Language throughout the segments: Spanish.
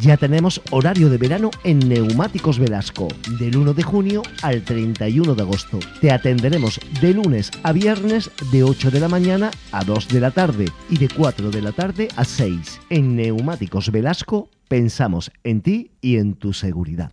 Ya tenemos horario de verano en Neumáticos Velasco, del 1 de junio al 31 de agosto. Te atenderemos de lunes a viernes de 8 de la mañana a 2 de la tarde y de 4 de la tarde a 6. En Neumáticos Velasco pensamos en ti y en tu seguridad.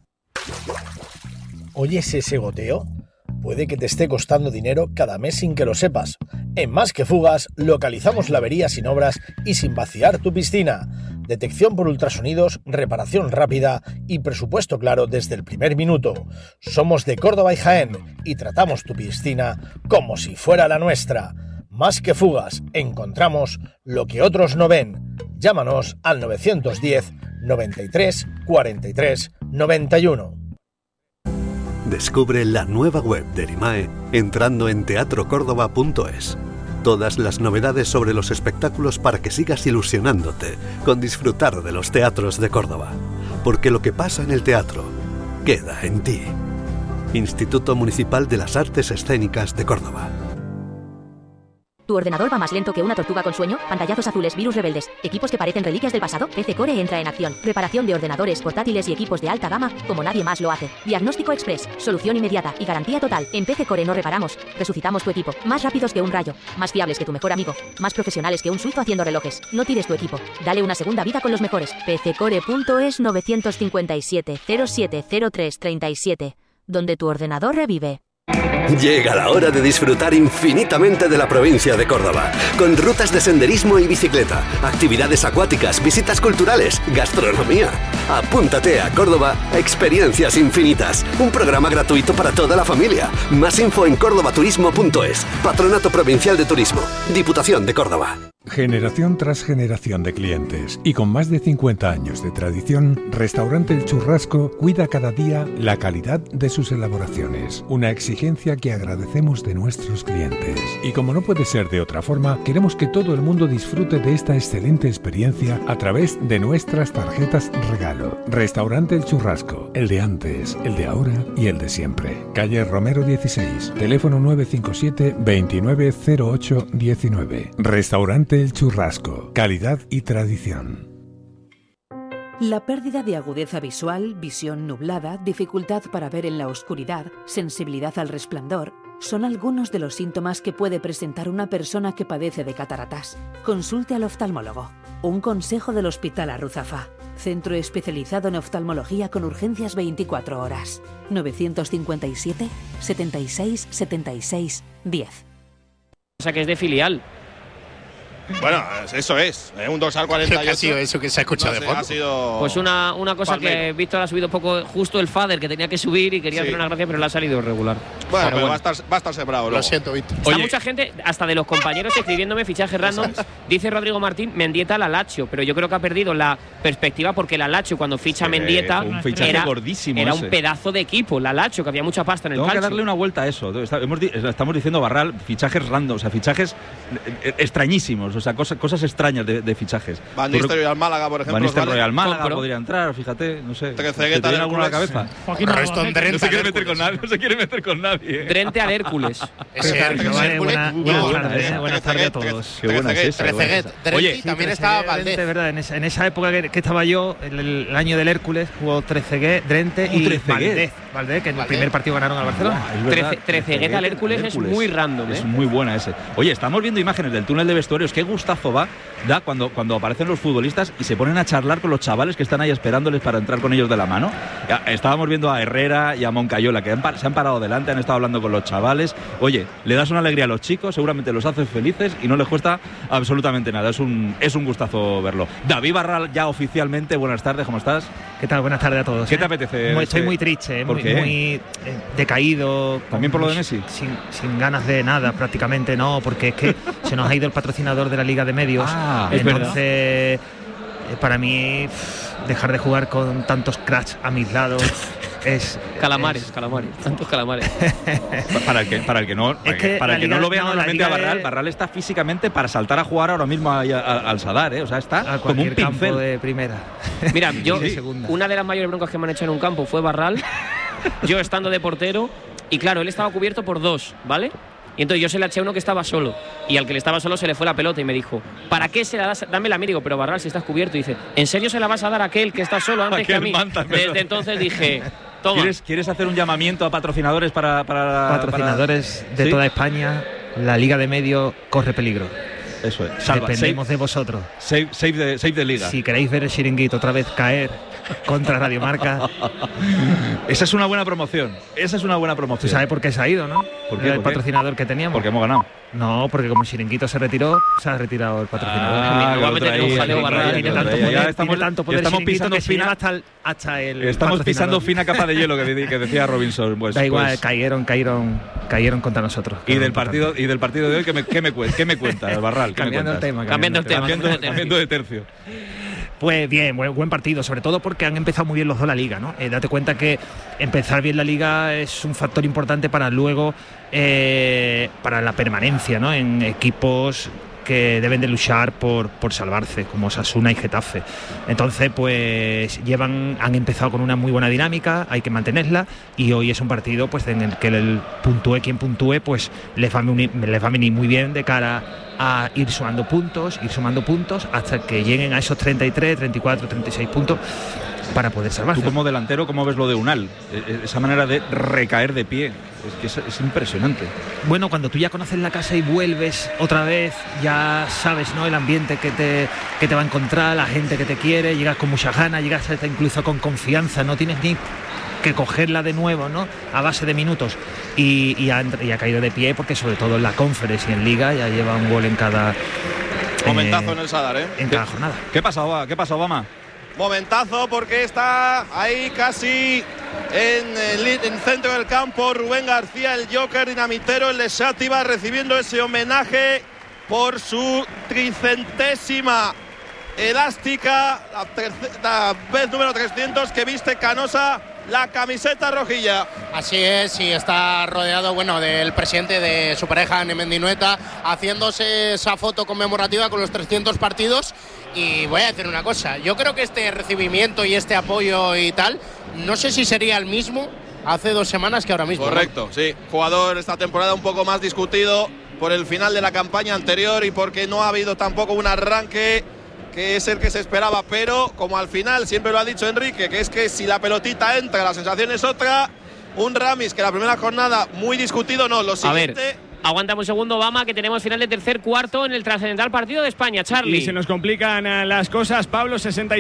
¿Oyes ese goteo? Puede que te esté costando dinero cada mes sin que lo sepas. En Más que Fugas localizamos la avería sin obras y sin vaciar tu piscina. Detección por ultrasonidos, reparación rápida y presupuesto claro desde el primer minuto. Somos de Córdoba y Jaén y tratamos tu piscina como si fuera la nuestra. Más que Fugas, encontramos lo que otros no ven. Llámanos al 910 93 43 91. Descubre la nueva web del IMAE entrando en teatrocórdoba.es. Todas las novedades sobre los espectáculos para que sigas ilusionándote con disfrutar de los teatros de Córdoba. Porque lo que pasa en el teatro queda en ti. Instituto Municipal de las Artes Escénicas de Córdoba. ¿Tu ordenador va más lento que una tortuga con sueño? Pantallazos azules, virus rebeldes, equipos que parecen reliquias del pasado. PC Core entra en acción. Reparación de ordenadores, portátiles y equipos de alta gama como nadie más lo hace. Diagnóstico express, solución inmediata y garantía total. En PC Core no reparamos, resucitamos tu equipo. Más rápidos que un rayo, más fiables que tu mejor amigo, más profesionales que un suizo haciendo relojes. No tires tu equipo, dale una segunda vida con los mejores. PCcore.es 957 0703 37, donde tu ordenador revive. Llega la hora de disfrutar infinitamente de la provincia de Córdoba, con rutas de senderismo y bicicleta, actividades acuáticas, visitas culturales, gastronomía. Apúntate a Córdoba Experiencias Infinitas, un programa gratuito para toda la familia. Más info en cordobaturismo.es, Patronato Provincial de Turismo, Diputación de Córdoba. Generación tras generación de clientes y con más de 50 años de tradición, Restaurante El Churrasco cuida cada día la calidad de sus elaboraciones, una exigencia que agradecemos de nuestros clientes. Y como no puede ser de otra forma, queremos que todo el mundo disfrute de esta excelente experiencia a través de nuestras tarjetas regalo. Restaurante El Churrasco, el de antes, el de ahora y el de siempre. Calle Romero 16, teléfono 957 2908 19. Restaurante El Churrasco, calidad y tradición. La pérdida de agudeza visual, visión nublada, dificultad para ver en la oscuridad, sensibilidad al resplandor, son algunos de los síntomas que puede presentar una persona que padece de cataratas. Consulte al oftalmólogo. Un consejo del Hospital Arruzafa, centro especializado en oftalmología con urgencias 24 horas. 957 76 76 10. O sea que es de filial. Bueno, eso es, un dorsal 48. ¿Qué ha sido eso que se ha escuchado de fondo? Ha sido pues una cosa Palmero. que Víctor ha subido poco, justo el fader que tenía que subir y quería hacer una gracia, pero le ha salido regular. Bueno, pero va a estar sembrado luego. Lo siento, Víctor. Está mucha gente, hasta de los compañeros escribiéndome fichajes random. Dice Rodrigo Martín, Mendieta la Lazio, pero yo creo que ha perdido la perspectiva porque la Lazio cuando ficha Mendieta un fichaje gordísimo era ese. un pedazo de equipo, la Lazio, que había mucha pasta en el Tengo calcio. que darle una vuelta a eso. Estamos diciendo Barral, fichajes random, o sea, fichajes extrañísimos, o sea, cosas extrañas de fichajes. Van Nistelrooy al Málaga, por ejemplo. Van Nistelrooy al Málaga Compro. podría entrar, fíjate, no sé. ¿Te viene alguna a la cabeza? No se quiere meter con nadie, no se quiere meter con nadie. Drente al Hércules. Buenas tardes a todos. Qué buena es esa. Oye, también estaba Valdés. De verdad, en esa época que estaba yo, el año del Hércules, jugó Trezeguet, Drente y Valdés, que en el primer partido ganaron al Barcelona. Trezeguet al Hércules es muy random. Es muy buena ese. Oye, estamos viendo imágenes del túnel de vestuarios. Qué gustazo da cuando aparecen los futbolistas y se ponen a charlar con los chavales que están ahí esperándoles para entrar con ellos de la mano. Estábamos viendo a Herrera y a Moncayola que se han parado delante, han estado hablando con los chavales. Oye, le das una alegría a los chicos, seguramente los haces felices y no les cuesta absolutamente nada. Es un gustazo verlo. David Barral, ya oficialmente, buenas tardes, ¿cómo estás? ¿Qué tal? Buenas tardes a todos. ¿Qué te apetece? Estoy muy triste, ¿Por qué? muy decaído. ¿También por lo de Messi? Sin ganas de nada, prácticamente no, porque es que se nos ha ido el patrocinador de la Liga de Medios. Entonces, para mí, dejar de jugar con tantos cracks a mis lados es calamares, tantos calamares. para el que no lo vea normalmente a Barral está físicamente para saltar a jugar ahora mismo al Sadar, o sea, está como un pincel de primera. Mira, yo una de las mayores broncas que me han hecho en un campo fue Barral, yo estando de portero, y claro, él estaba cubierto por dos, ¿vale? Y Y entonces yo se la eché a uno que estaba solo. Y al que le estaba solo se le fue la pelota y me dijo, ¿para qué se la das? Dámela a mí. Digo, pero Barral, si estás cubierto. Y dice, ¿en serio se la vas a dar a aquel que está solo antes que a mí? Desde entonces dije, toma. ¿Quieres hacer un llamamiento a patrocinadores para patrocinadores de toda España? La Liga de Medio corre peligro. Eso es. Dependemos de vosotros. Save the Liga. Si queréis ver el Chiringuito otra vez caer contra Radio Marca. Esa es una buena promoción. ¿Tú sabes por qué se ha ido, no? ¿Por qué? El patrocinador que teníamos. Porque hemos ganado. No, porque como el Chiringuito se retiró, se ha retirado el patrocinador. Estamos pisando fina hasta el. Estamos pisando fina capa de hielo que decía Robinson. Pues, da igual, cayeron contra nosotros. Y del partido de hoy, ¿qué me cuenta el Barral? Cambiando de tercio. Pues bien, buen partido, sobre todo porque han empezado muy bien los dos la Liga, ¿no? Date cuenta que empezar bien la Liga es un factor importante para luego, para la permanencia, ¿no? En equipos que deben de luchar por salvarse, como Osasuna y Getafe. Entonces, pues han empezado con una muy buena dinámica, hay que mantenerla, y hoy es un partido pues en el que quien puntúe, pues les va a venir muy bien de cara a ir sumando puntos hasta que lleguen a esos 33, 34, 36 puntos para poder salvarse. Tú como delantero, ¿cómo ves lo de Unal? Esa manera de recaer de pie, es impresionante. Bueno, cuando tú ya conoces la casa y vuelves otra vez, ya sabes, ¿no? El ambiente que te va a encontrar, la gente que te quiere, llegas con muchas ganas, llegas hasta incluso con confianza, no tienes ni que cogerla de nuevo, ¿no? A base de minutos, y ha caído de pie, porque sobre todo en la Conference y en Liga ya lleva un gol en cada momentazo en el Sadar, en cada jornada. ¿Qué pasa, Obama? Momentazo, porque está ahí casi en el centro del campo Rubén García, el Joker dinamitero, el de Sátiva, recibiendo ese homenaje por su 300ª elástica, la vez número 300 que viste Canosa la camiseta rojilla. Así es, y está rodeado, del presidente de su pareja, Mendinueta, haciéndose esa foto conmemorativa con los 300 partidos. Y voy a decir una cosa, yo creo que este recibimiento y este apoyo y tal, no sé si sería el mismo hace 2 semanas que ahora mismo. Correcto, ¿no? Sí, jugador esta temporada un poco más discutido por el final de la campaña anterior y porque no ha habido tampoco un arranque que es el que se esperaba, pero como al final siempre lo ha dicho Enrique, que es que si la pelotita entra, la sensación es otra. Un Ramis que la primera jornada muy discutido, no, lo siguiente. Aguántame un segundo, Obama, que tenemos final de tercer cuarto en el trascendental partido de España, Charlie. Y se nos complican las cosas. Pablo,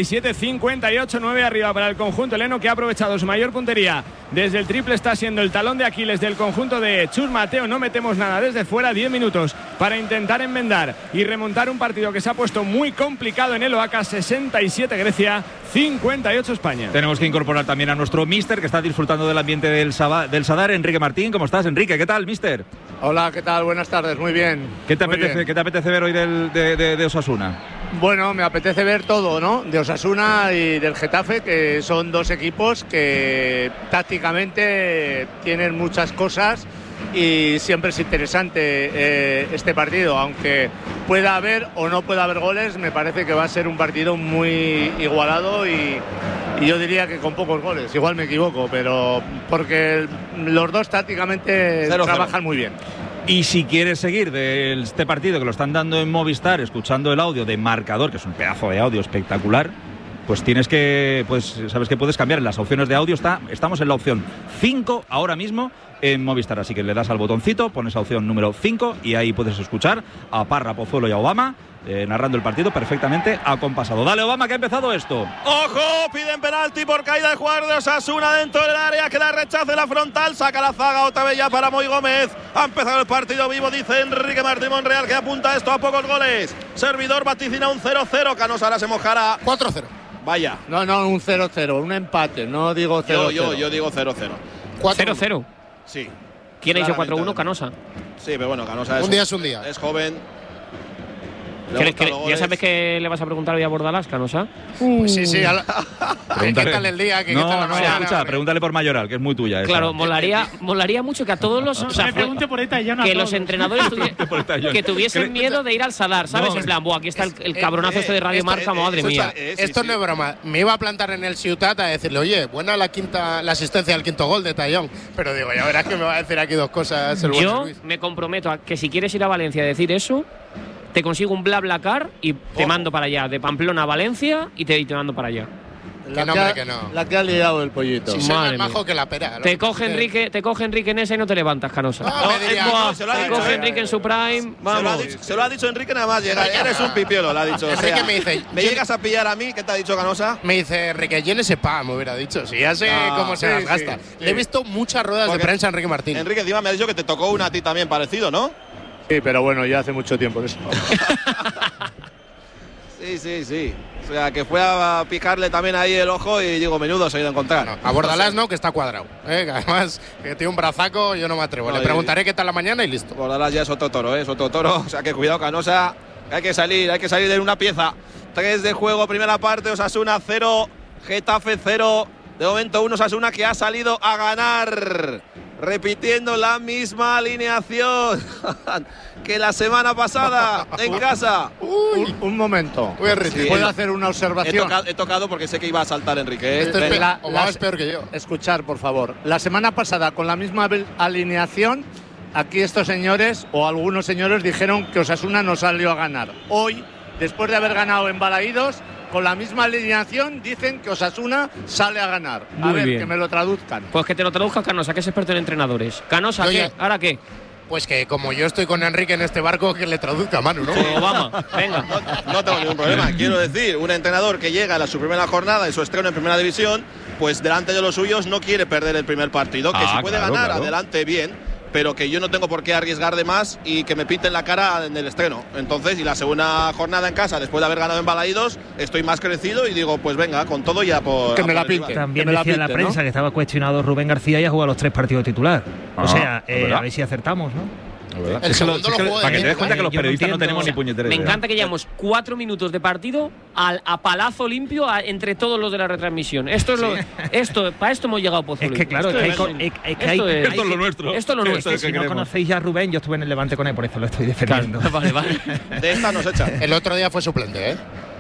67-58, 9 arriba para el conjunto heleno, que ha aprovechado su mayor puntería desde el triple. Está siendo el talón de Aquiles del conjunto de Chus Mateo. No metemos nada desde fuera. 10 minutos para intentar enmendar y remontar un partido que se ha puesto muy complicado en el Oaca. 67 Grecia, 58 España. Tenemos que incorporar también a nuestro míster, que está disfrutando del ambiente del Sadar, Enrique Martín. ¿Cómo estás, Enrique? ¿Qué tal, míster? Hola, ¿qué tal? Buenas tardes, muy bien. ¿Qué te apetece ver hoy de Osasuna? Bueno, me apetece ver todo, ¿no? De Osasuna y del Getafe, que son dos equipos que tácticamente tienen muchas cosas y siempre es interesante este partido, aunque pueda haber o no pueda haber goles. Me parece que va a ser un partido muy igualado y yo diría que con pocos goles. Igual me equivoco, pero porque los dos tácticamente trabajan muy bien. Y si quieres seguir de este partido, que lo están dando en Movistar, escuchando el audio de Marcador, que es un pedazo de audio espectacular, pues tienes que, sabes que puedes cambiar en las opciones de audio. Estamos en la opción 5 ahora mismo en Movistar, así que le das al botoncito, pones la opción número 5 y ahí puedes escuchar a Parra, Pozuelo y a Obama narrando el partido perfectamente acompasado. Dale, Obama, que ha empezado esto. ¡Ojo! Piden penalti por caída del jugador de Osasuna dentro del área, que la rechace la frontal, saca la zaga otra vez ya para Moy Gómez. Ha empezado el partido vivo, dice Enrique Martín Monreal, que apunta esto a pocos goles. Servidor vaticina un 0-0, Canosa ahora se mojará. 4-0. Vaya. No, un 0-0, un empate, no digo 0-0. Yo digo 0-0. 0-0. Sí. ¿Quién ha dicho 4-1? Canosa. Sí, pero bueno, Canosa es un día es un día. Es joven. ¿Ya sabes que le vas a preguntar hoy a Bordalás, Canosa? Pues sí. ¿Qué tal el día? ¿Qué tal la mañana? Escucha, pregúntale por Mayoral, que es muy tuya. Claro, molaría mucho que a todos los... que los entrenadores que tuviesen miedo de ir al Sadar, ¿sabes? En plan, aquí está el cabronazo este de Radio Marca, madre mía. Esto no es broma. Me iba a plantar en el Ciutat a decirle, oye, buena la asistencia al quinto gol de Tallón. Pero digo, ya verás que me va a decir aquí dos cosas. Yo me comprometo a que si quieres ir a Valencia a decir eso, te consigo un BlaBlaCar y te mando para allá. De Pamplona a Valencia y te mando para allá. Que no. La que ha liado el pollito. Si soy más majo que la pera. Te coge Enrique en esa y no te levantas, Canosa. Te coge Enrique en su prime. Vamos. Se lo ha dicho Enrique nada más llegar. Eres un pipiolo, le ha dicho. Enrique me dice, ¿me llegas a pillar a mí? ¿Qué te ha dicho Canosa? Me dice, Enrique, llene ese pa, me hubiera dicho. Si ya sé cómo se las gasta. Le he visto muchas ruedas de prensa a Enrique Martín. Enrique encima me ha dicho que te tocó una a ti también parecido, ¿no? Sí, pero bueno, ya hace mucho tiempo de eso. Sí. O sea, que fue a picarle también ahí el ojo y digo, menudo se ha ido a encontrar. No, a Bordalás no, que está cuadrado. Que además, que tiene un brazaco, yo no me atrevo. Le preguntaré qué tal la mañana y listo. Bordalás ya es otro toro, es otro toro. O sea, que cuidado, Canosa. Hay que salir de una pieza. 3 de juego, primera parte, Osasuna 0, Getafe 0. De momento, un Osasuna que ha salido a ganar. Repitiendo la misma alineación que la semana pasada en casa. Un momento. ¿Puedo hacer una observación? He tocado porque sé que iba a saltar Enrique. Esto es peor que yo. Escuchar, por favor. La semana pasada, con la misma alineación, aquí estos señores, o algunos señores, dijeron que Osasuna no salió a ganar. Hoy, después de haber ganado en Balaídos, con la misma alineación dicen que Osasuna sale a ganar. A ver, que me lo traduzcan. Pues que te lo traduzca Canosa, que es experto en entrenadores. Canosa, ¿qué? ¿Ahora qué? Pues que como yo estoy con Enrique en este barco, que le traduzca a Manu, ¿no? Vamos, venga. No tengo ningún problema. Quiero decir, un entrenador que llega a su primera jornada y su estreno en primera división, pues delante de los suyos no quiere perder el primer partido. Que si puede ganar, adelante, bien. Pero que yo no tengo por qué arriesgar de más y que me pinten la cara en el estreno. Entonces, y la segunda jornada en casa, después de haber ganado en Balaídos, estoy más crecido y digo, pues venga, con todo ya por... Que me la pinte. También decía la prensa, ¿no?, que estaba cuestionado Rubén García y ha jugado los 3 partidos titular. O sea, a ver si acertamos, ¿no? El segundo lo juega. Para que te des cuenta que los periodistas no tenemos ni puñetera idea. Me encanta que llevamos 4 minutos de partido a palazo limpio entre todos los de la retransmisión. Para esto hemos llegado, Pozuelo. Es que claro, esto es lo nuestro. Esto es lo nuestro. Si no conocéis ya a Rubén, yo estuve en el Levante con él, por eso lo estoy defendiendo. Claro. Vale. De esta nos echan. El otro día fue suplente,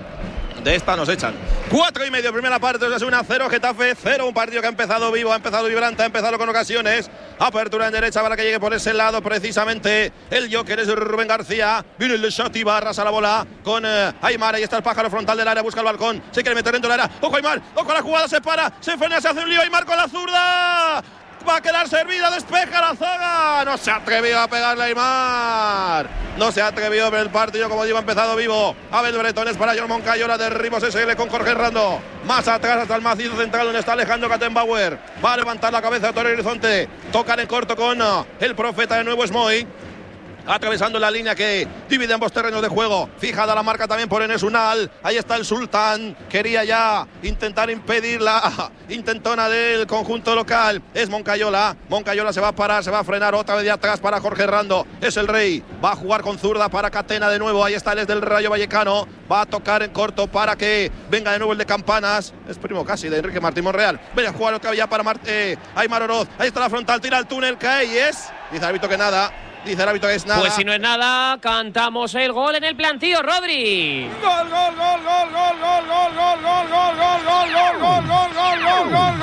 De esta nos echan. 4:30, primera parte, Osasuna 0, Getafe 0. Un partido que ha empezado vivo, ha empezado vibrante, ha empezado con ocasiones. Apertura en derecha para que llegue por ese lado precisamente el Joker, es Rubén García. Viene el Shatiba, arrasa la bola con Aymar. Ahí está el pájaro frontal del área, busca el balcón. Se quiere meter dentro del área. Ojo Aymar, ojo a la jugada, se para, se frena, se hace un lío. Aymar con la zurda. Va a quedar servida, despeja la zaga. No se ha atrevido a pegarle a Aymar. No se ha atrevido a ver el partido, como digo, ha empezado vivo. Abel Bretones para John Moncayola de Ribos SL con Jorge Rando. Más atrás hasta el macizo central donde está Alejandro Kattenbauer. Va a levantar la cabeza a Torre Horizonte. Tocan en corto con el profeta de nuevo Smoy. Atravesando la línea que divide ambos terrenos de juego. Fijada la marca también por Enes Unal. Ahí está el Sultán. Quería ya intentar impedir la intentona del conjunto local. Es Moncayola. Moncayola se va a parar, se va a frenar otra vez de atrás para Jorge Rando. Es el Rey. Va a jugar con zurda para Catena de nuevo. Ahí está el del Rayo Vallecano. Va a tocar en corto para que venga de nuevo el de Campanas. Es primo casi de Enrique Martín Monreal. Venga a jugar otra vez ya para Aymar Oroz. Ahí está la frontal. Tira el túnel. Cae y es. Dice el árbitro que nada. Dice el árbitro que es nada. Pues si no es nada, cantamos el gol en el plantío, Rodri. Gol, gol, gol, gol, gol, gol, gol, gol, gol, gol, gol, gol, gol, gol, gol, gol, gol, gol,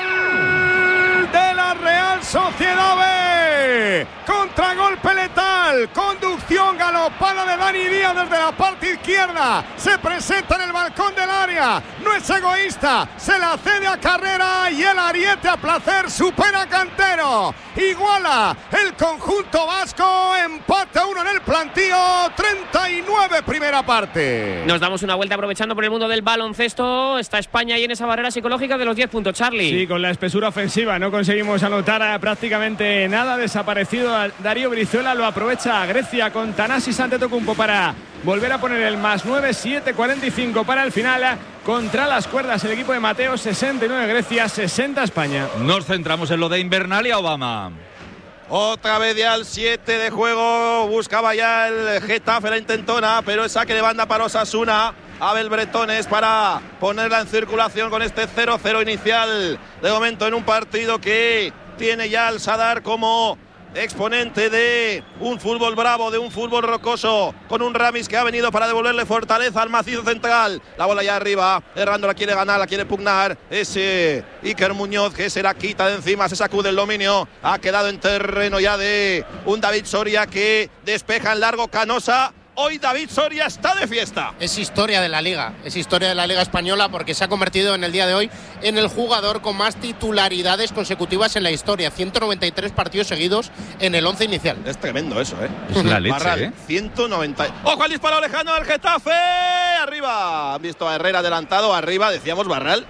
gol de la Real Sociedad B. Contragolpe letal, conducción galopada de Dani Díaz desde la parte izquierda. Se presenta en el balcón del área. No es egoísta, se la cede a Carrera y el ariete a placer supera a Cantero. Iguala el conjunto vasco, empate a 1 en el plantío, 39 primera parte. Nos damos una vuelta aprovechando por el mundo del baloncesto. Está España ahí en esa barrera psicológica de los 10 puntos, Charlie. Sí, con la espesura ofensiva no conseguimos anotar prácticamente nada. Desaparecido Darío Brizuela, lo aprovecha Grecia con Thanasis Antetokounmpo para volver a poner el +9, 7:45 para el final. Contra las cuerdas el equipo de Mateo, 69 Grecia, 60 España. Nos centramos en lo de Invernalia, Obama. Otra vez ya al 7 de juego. Buscaba ya el Getafe la intentona, pero el saque de banda para Osasuna. Abel Bretones para ponerla en circulación con este 0-0 inicial. De momento en un partido que tiene ya al Sadar como exponente de un fútbol bravo, de un fútbol rocoso, con un Ramis que ha venido para devolverle fortaleza al macizo central. La bola ya arriba, Errando la quiere ganar, la quiere pugnar. Ese Iker Muñoz que se la quita de encima, se sacude el dominio. Ha quedado en terreno ya de un David Soria que despeja en largo. Canosa. Hoy David Soria está de fiesta. Es historia de la Liga, es historia de la Liga Española porque se ha convertido en el día de hoy en el jugador con más titularidades consecutivas en la historia. 193 partidos seguidos en el 11 inicial. Es tremendo eso, ¿eh? Es la leche, Barral, 190. ¡Ojo al disparo lejano del Getafe! ¡Arriba! Han visto a Herrera adelantado, arriba, decíamos Barral.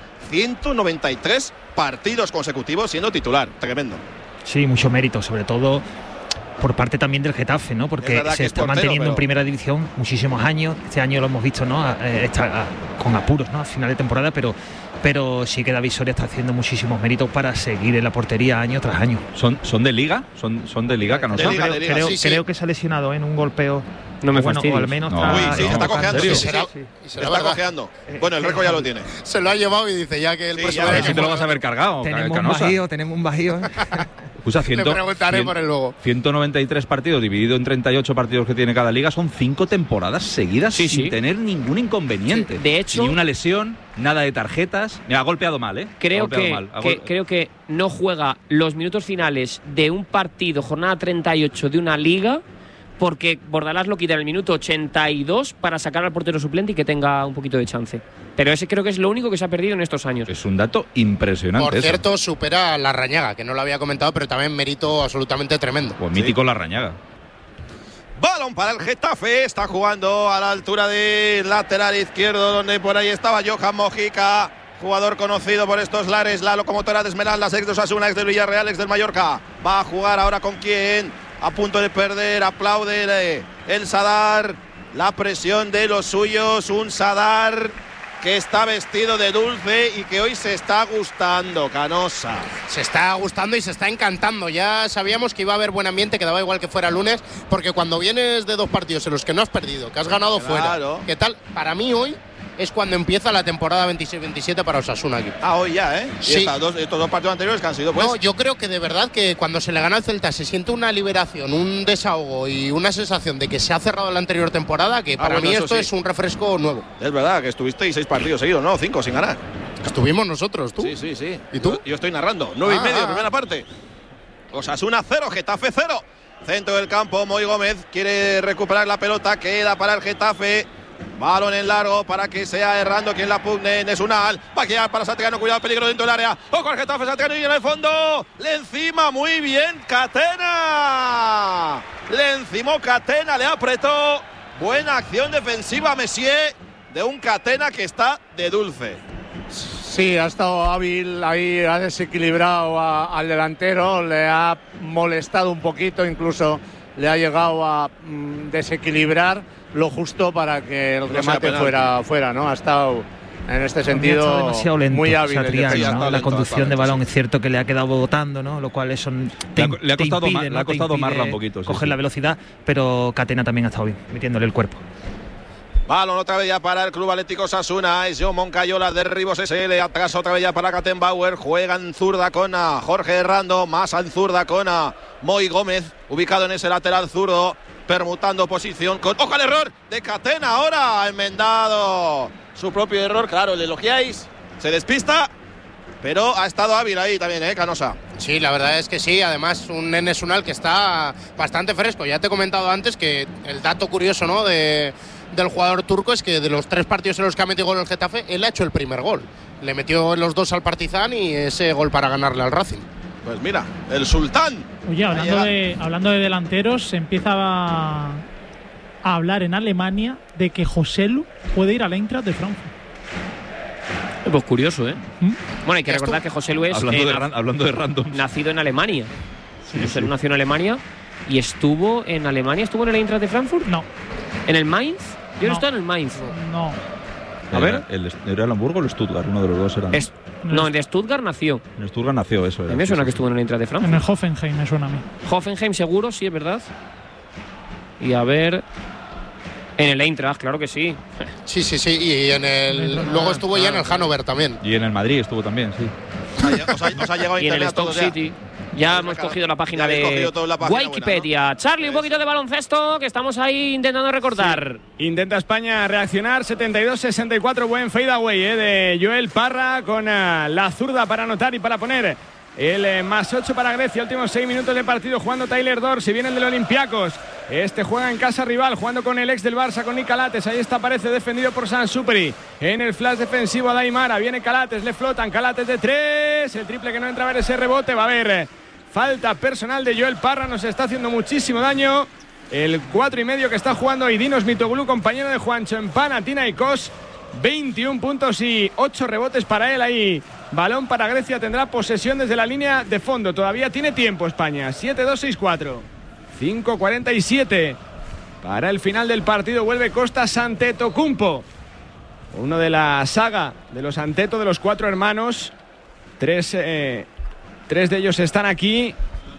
193 partidos consecutivos siendo titular. Tremendo. Sí, mucho mérito, sobre todo por parte también del Getafe, ¿no? Porque se está manteniendo en primera división muchísimos años. Este año lo hemos visto, ¿no? Está con apuros, ¿no? A final de temporada, pero sí que David Soria está haciendo muchísimos méritos para seguir en la portería año tras año. ¿Son de Liga? ¿Son de Liga, Canosa? Creo que se ha lesionado en un golpeo. No me fastidies. O al menos se está cojeando. Se está cojeando. Bueno, el récord ya lo tiene. Se lo ha llevado y dice ya que el próximo año. Si te lo vas a ver cargado, tenemos un bajío. Usa Le preguntaré por el luego. 193 partidos dividido en 38 partidos que tiene cada liga, son 5 temporadas seguidas sin tener ningún inconveniente. Sí. De hecho, ni una lesión, nada de tarjetas. Me ha golpeado mal, ¿eh? Creo que no juega los minutos finales de un partido, jornada 38 de una liga, porque Bordalás lo quita en el minuto 82 para sacar al portero suplente y que tenga un poquito de chance. Pero ese creo que es lo único que se ha perdido en estos años. Es un dato impresionante. Por cierto, supera a Larrañaga, que no lo había comentado, pero también mérito absolutamente tremendo. Pues mítico Larrañaga. Balón para el Getafe, está jugando a la altura del lateral izquierdo, donde por ahí estaba Johan Mojica, jugador conocido por estos lares, la locomotora de Esmeraldas, ex de Osasuna, ex del Villarreal, ex del Mallorca. Va a jugar ahora con quién, a punto de perder, aplaude el Sadar, la presión de los suyos, un Sadar que está vestido de dulce y que hoy se está gustando, Canosa. Se está gustando y se está encantando. Ya sabíamos que iba a haber buen ambiente, que daba igual que fuera lunes, porque cuando vienes de 2 partidos en los que no has perdido, que has ganado fuera, ¿qué tal? Para mí hoy es cuando empieza la temporada 26-27 para Osasuna aquí. Hoy ya, ¿eh? Sí. Y estos 2 partidos anteriores que han sido, pues. No, yo creo que de verdad que cuando se le gana al Celta se siente una liberación, un desahogo y una sensación de que se ha cerrado la anterior temporada, que para mí esto es un refresco nuevo. Es verdad que estuvisteis 6 partidos seguidos, ¿no? 5 sin ganar. Estuvimos nosotros, ¿tú? Sí. ¿Y tú? Yo estoy narrando. 9:30, primera parte. Osasuna 0, Getafe 0. Centro del campo, Moy Gómez quiere recuperar la pelota, queda para el Getafe. Balón en largo para que sea Errando quien la pugne. Nesunal va a quedar para Satriano, cuidado, peligro dentro del área. Ojo al Getafe, Satriano y en el fondo le encima, muy bien Catena, le encimó Catena, le apretó. Buena acción defensiva Messier de un Catena que está de dulce. Sí, ha estado hábil ahí, ha desequilibrado al delantero, le ha molestado un poquito, incluso le ha llegado a desequilibrar lo justo para que el remate fuera, ¿no? Ha estado en este sentido demasiado lento, muy hábil. ¿no? La conducción de balón es cierto que le ha quedado botando, ¿no? Lo cual eso le ha costado Marla un poquito. Coger la velocidad, pero Catena también ha estado bien, metiéndole el cuerpo. Balón otra vez ya para el Club Atlético Osasuna. Es John Moncayola de Ribos SL. Atrás otra vez ya para Kattenbauer. Juega en zurda con Jorge Errando. Más en zurda con Moy Gómez. Ubicado en ese lateral zurdo. Permutando posición con... ¡Ojo al error de Catena! Ahora enmendado su propio error. Claro, le elogiáis. Se despista. Pero ha estado hábil ahí también, Canosa. Sí, la verdad es que sí. Además, un Nesunal que está bastante fresco. Ya te he comentado antes que el dato curioso, ¿no?, del jugador turco es que de los 3 partidos en los que ha metido gol el Getafe, él ha hecho el primer gol. Le metió en los 2 al Partizan y ese gol para ganarle al Racing. Pues mira, el Sultán. Oye, hablando de delanteros, se empieza a hablar en Alemania de que Joselu puede ir al Eintracht de Frankfurt. Pues curioso, ¿eh? Bueno, hay que recordar que Joselu es hablando de random, nacido en Alemania. Joselu nació en Alemania y estuvo en Alemania. ¿Estuvo en el Eintracht de Frankfurt? No. ¿En el Mainz? Yo no estaba en el Mainz. No. A ver. ¿Era el Hamburgo o el Stuttgart? Uno de los dos era. No, el de Stuttgart nació. En Stuttgart nació, eso era. A mí me suena que estuvo en el Eintracht de Frankfurt. En el Hoffenheim me suena a mí. Hoffenheim seguro, sí, es verdad. Y a ver… En el Eintracht, claro que sí. Sí. Y en luego estuvo ya en el Hannover también. Y en el Madrid estuvo también, sí. Os ha llegado a y en el internet Stoke City. Ya hemos cogido la página de Wikipedia. Buena, ¿no? Charlie, un poquito de baloncesto que estamos ahí intentando recordar. Sí. Intenta España reaccionar. 72-64, buen fadeaway de Joel Parra con la zurda para anotar y para poner el +8 para Grecia. Últimos 6 minutos de partido jugando Tyler Dorsey. Viene el del Olympiacos. Este juega en casa rival, jugando con el ex del Barça, con Nick Calates. Ahí está, aparece defendido por Sansuperi. En el flash defensivo a Daimara. Viene Calates, le flotan. Calates de 3. El triple que no entra, a ver ese rebote. Va a haber falta personal de Joel Parra. Nos está haciendo muchísimo daño. El 4,5 que está jugando Idinos Mitoglu, compañero de Juancho en Panathinaikos. 21 puntos y 8 rebotes para él ahí. Balón para Grecia, tendrá posesión desde la línea de fondo. Todavía tiene tiempo España. 7-2-6-4. 5:47 para el final del partido. Vuelve Kostas Antetokounmpo, uno de la saga de los Anteto, de los 4 hermanos. Tres de ellos están aquí.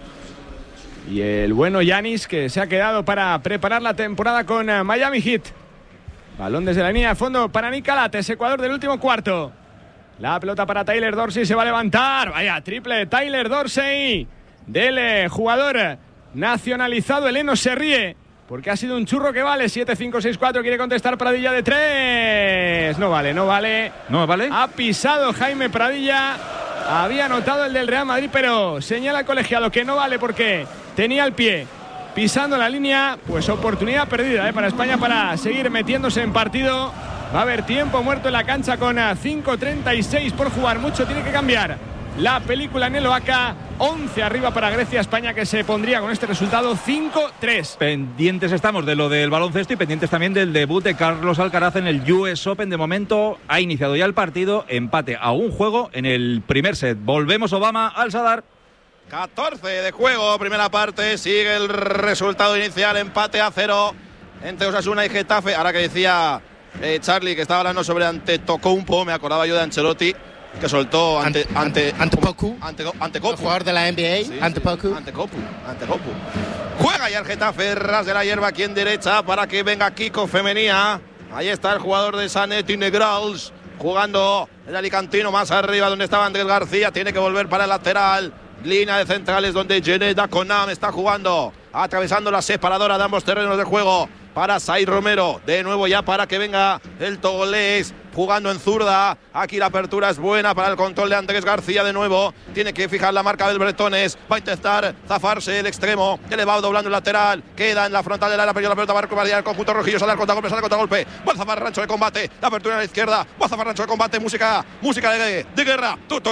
Y el bueno Giannis, que se ha quedado para preparar la temporada con Miami Heat. Balón desde la línea de fondo para Nick Calates, Ecuador del último cuarto. La pelota para Tyler Dorsey, se va a levantar. Vaya, triple de Tyler Dorsey del jugador nacionalizado. Eleno se ríe porque ha sido un churro que vale. 7-5-6-4, quiere contestar Pradilla de 3. No vale. ¿No vale? Ha pisado Jaime Pradilla. Había anotado el del Real Madrid, pero señala el colegiado que no vale porque tenía el pie pisando la línea. Pues oportunidad perdida para España para seguir metiéndose en partido. Va a haber tiempo muerto en la cancha con 5:36 por jugar. Mucho tiene que cambiar la película en el Oaca. 11 arriba para Grecia. España que se pondría con este resultado 5-3. Pendientes estamos de lo del baloncesto y pendientes también del debut de Carlos Alcaraz en el US Open. De momento ha iniciado ya el partido. Empate a un juego en el primer set. Volvemos, Obama, al Sadar. 14 de juego, primera parte. Sigue el resultado inicial. Empate a 0 entre Osasuna y Getafe. Ahora que decía Charlie que estaba hablando sobre Antetokounmpo, me acordaba yo de Ancelotti, que soltó Antetokounmpo, jugador de la NBA. Sí, Antetokounmpo. Juega ya el Getafe, ras de la hierba aquí en derecha para que venga Kiko Femenía. Ahí está el jugador de Sanetti Negrals jugando el alicantino más arriba donde estaba Andrés García. Tiene que volver para el lateral. Línea de centrales donde Geneda Conam está jugando, atravesando la separadora de ambos terrenos de juego para Sai Romero. De nuevo ya para que venga el togolés jugando en zurda. Aquí la apertura es buena para el control de Andrés García. De nuevo tiene que fijar la marca del Bretones. Va a intentar zafarse el extremo que le va doblando el lateral. Queda en la frontal del área, perdió la pelota Marco María. El conjunto rojillo sale al contragolpe, va a zafar Rancho de combate. La apertura a la izquierda, va a zafar Rancho de combate. Música de guerra.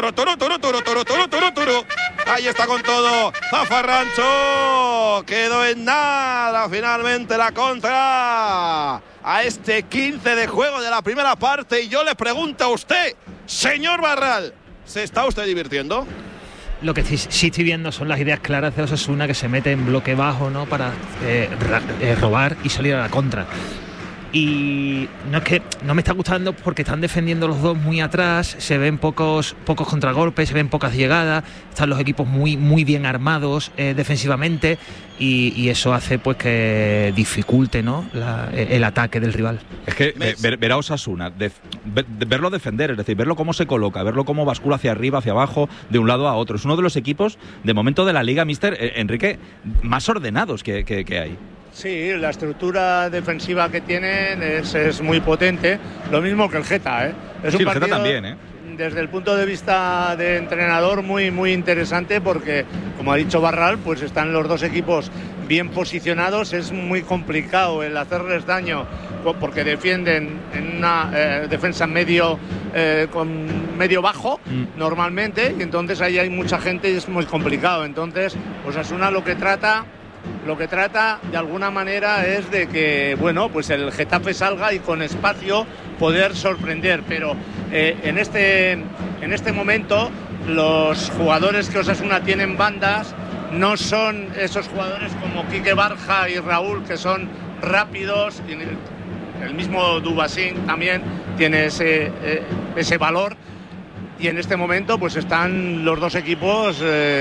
Ahí está con todo Zafarrancho. Quedó en nada finalmente la contra a este 15 de juego de la primera parte. Y yo le pregunto a usted, señor Barral, ¿se está usted divirtiendo? Lo que sí estoy viendo son las ideas claras de Osasuna, que se mete en bloque bajo, ¿no?, para robar y salir a la contra. Y no es que no me está gustando porque están defendiendo los dos muy atrás, se ven pocos contragolpes, se ven pocas llegadas, están los equipos muy bien armados defensivamente, y eso hace pues que dificulte, ¿no?, el ataque del rival. Es que ver a Osasuna, verlo defender, es decir, verlo cómo se coloca, verlo cómo bascula hacia arriba, hacia abajo, de un lado a otro. Es uno de los equipos, de momento, de la Liga, Mister Enrique, más ordenados que hay. Sí, la estructura defensiva que tienen es muy potente, lo mismo que el Geta, ¿eh? Es sí, un partido, el Geta también, ¿eh? Desde el punto de vista de entrenador muy interesante, porque, como ha dicho Barral, pues están los dos equipos bien posicionados. Es muy complicado el hacerles daño porque defienden en una defensa con medio bajo normalmente, y entonces ahí hay mucha gente y es muy complicado. Entonces, Osasuna lo que trata de alguna manera es de que, bueno, pues el Getafe salga y con espacio poder sorprender, pero en este momento los jugadores que Osasuna tienen bandas no son esos jugadores como Quique Barja y Raúl, que son rápidos, y el mismo Dubasín también, tiene ese valor. Y en este momento pues están los dos equipos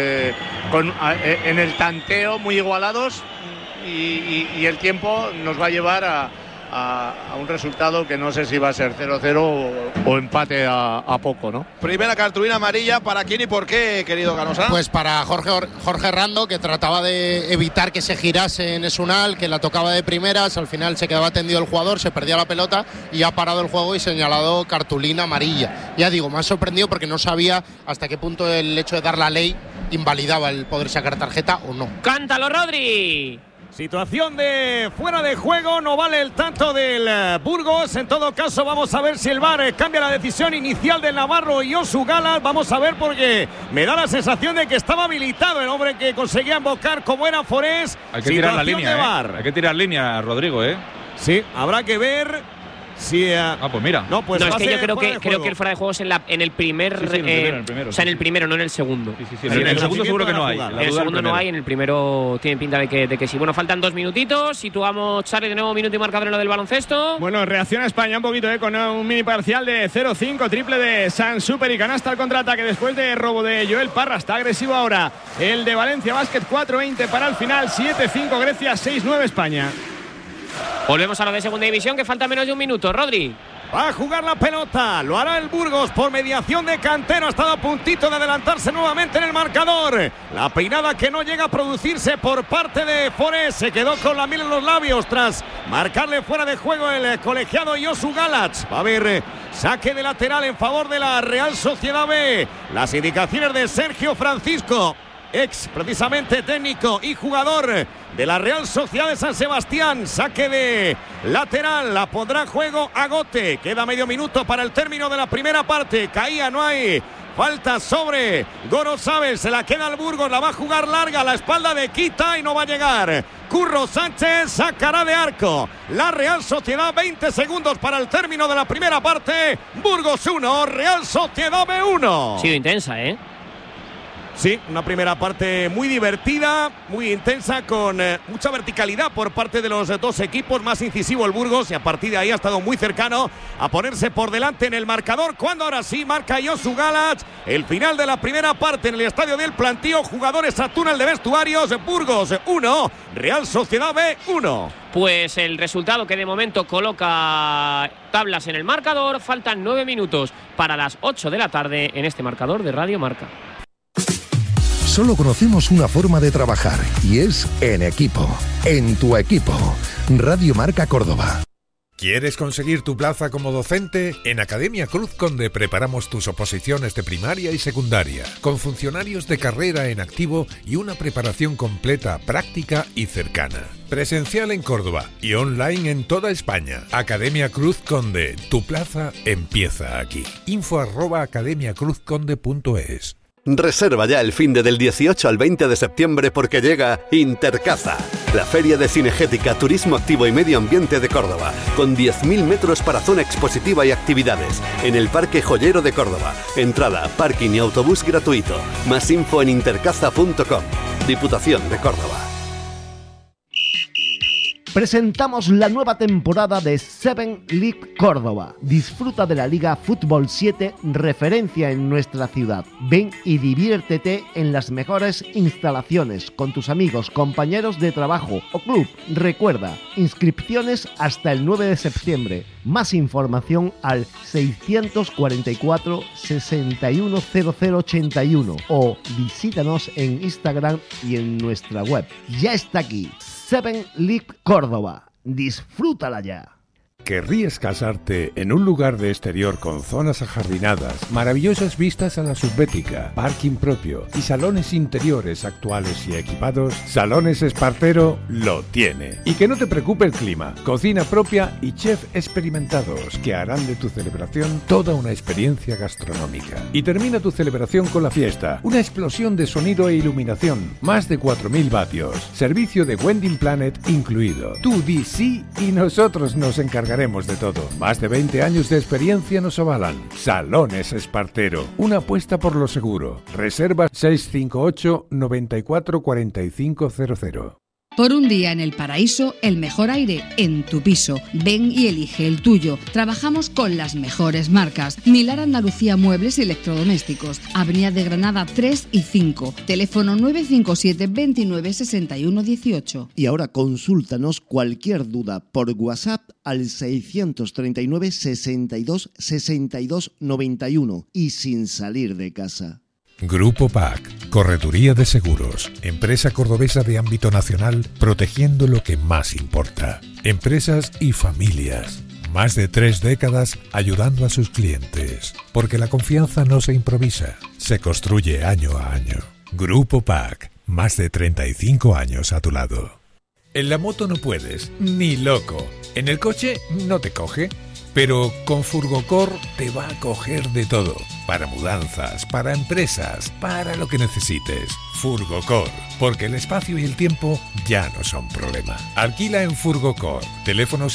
en el tanteo muy igualados y el tiempo nos va a llevar a un resultado que no sé si va a ser 0-0 o empate a poco, ¿no? Primera cartulina amarilla, ¿para quién y por qué, querido Canosa? Pues para Jorge Rando, que trataba de evitar que se girase en Esunal, que la tocaba de primeras, al final se quedaba tendido el jugador, se perdía la pelota y ha parado el juego y señalado cartulina amarilla. Ya digo, me ha sorprendido porque no sabía hasta qué punto el hecho de dar la ley invalidaba el poder sacar tarjeta o no. ¡Cántalo, Rodri! Situación de fuera de juego, no vale el tanto del Burgos. En todo caso, vamos a ver si el VAR cambia la decisión inicial del navarro Josu Galas. Vamos a ver, porque me da la sensación de que estaba habilitado el hombre que conseguía embocar como era Forés. Hay que tirar la línea, Hay que tirar línea, Rodrigo, Sí, habrá que ver. Sí, pues mira. No, es que yo creo que el fuera de juego es en el primer. O sea, en el primero, no en el segundo. Sí. En el segundo seguro que no hay. En el segundo no hay, en el primero tiene pinta de que sí. Bueno, faltan 2 minutitos. Situamos, Charlie, de nuevo minuto y marcador en lo del baloncesto. Bueno, reacciona España un poquito con un mini parcial de 0-5, triple de San Super y canasta al contraataque después de robo de Joel Parra. Está agresivo ahora el de Valencia Basket. 4-20 para el final. 7-5 Grecia, 6-9 España. Volvemos a lo de segunda división, que falta menos de un minuto. Rodri. Va a jugar la pelota, lo hará el Burgos por mediación de Cantero. Ha estado a puntito de adelantarse nuevamente en el marcador. La peinada que no llega a producirse por parte de Forés. Se quedó con la miel en los labios tras marcarle fuera de juego el colegiado Josu Galas. Va a haber saque de lateral en favor de la Real Sociedad B. Las indicaciones de Sergio Francisco, ex precisamente técnico y jugador de la Real Sociedad de San Sebastián. Saque de lateral, la pondrá en juego Agote. Queda medio minuto para el término de la primera parte. Caía, no hay falta sobre Gorosabel. Se la queda al Burgos, la va a jugar larga a la espalda de Quita y no va a llegar. Curro Sánchez sacará de arco. La Real Sociedad, 20 segundos para el término de la primera parte. Burgos 1, Real Sociedad B 1. Ha sido intensa, Sí, una primera parte muy divertida, muy intensa, con mucha verticalidad por parte de los dos equipos. Más incisivo el Burgos y a partir de ahí ha estado muy cercano a ponerse por delante en el marcador. Cuando ahora sí marca Josu Galas. El final de la primera parte en el estadio del Plantío. Jugadores a túnel de vestuarios. Burgos 1, Real Sociedad B 1. Pues el resultado que de momento coloca tablas en el marcador. Faltan 9 minutos para las 8 de la tarde en este marcador de Radio Marca. Solo conocemos una forma de trabajar y es en equipo, en tu equipo. Radio Marca Córdoba. ¿Quieres conseguir tu plaza como docente? En Academia Cruz Conde preparamos tus oposiciones de primaria y secundaria, con funcionarios de carrera en activo y una preparación completa, práctica y cercana. Presencial en Córdoba y online en toda España. Academia Cruz Conde, tu plaza empieza aquí. info@academiacruzconde.es. Reserva ya el finde del 18 al 20 de septiembre porque llega Intercaza, la feria de cinegética, turismo activo y medio ambiente de Córdoba, con 10.000 metros para zona expositiva y actividades, en el Parque Joyero de Córdoba. Entrada, parking y autobús gratuito. Más info en intercaza.com. Diputación de Córdoba. Presentamos la nueva temporada de 7 League Córdoba. Disfruta de la Liga Fútbol 7, referencia en nuestra ciudad. Ven y diviértete en las mejores instalaciones con tus amigos, compañeros de trabajo o club. Recuerda, inscripciones hasta el 9 de septiembre. Más información al 644 610081 o visítanos en Instagram y en nuestra web. Ya está aquí. 7 League Córdoba. Disfrútala ya. ¿Querrías casarte en un lugar de exterior con zonas ajardinadas, maravillosas vistas a la subbética, parking propio y salones interiores actuales y equipados? Salones Espartero lo tiene. Y que no te preocupe el clima, cocina propia y chef experimentados que harán de tu celebración toda una experiencia gastronómica. Y termina tu celebración con la fiesta, una explosión de sonido e iluminación, más de 4.000 vatios, servicio de Wedding Planet incluido. Tú di sí y nosotros nos encargaremos de todo. Más de 20 años de experiencia nos avalan. Salones Espartero, una apuesta por lo seguro. Reserva 658 94 4500. Por un día en el paraíso, el mejor aire en tu piso. Ven y elige el tuyo. Trabajamos con las mejores marcas. Milar Andalucía Muebles y Electrodomésticos. Avenida de Granada 3 y 5. Teléfono 957 29 61 18. Y ahora consúltanos cualquier duda por WhatsApp al 639 62 62 91 y sin salir de casa. Grupo PAC, Correduría de Seguros, empresa cordobesa de ámbito nacional, protegiendo lo que más importa. Empresas y familias. Más de 3 décadas ayudando a sus clientes. Porque la confianza no se improvisa, se construye año a año. Grupo PAC, más de 35 años a tu lado. En la moto no puedes, ni loco. En el coche no te coge. Pero con Furgocor te va a coger de todo. Para mudanzas, para empresas, para lo que necesites. Furgocor, porque el espacio y el tiempo ya no son problema. Alquila en Furgocor. Teléfono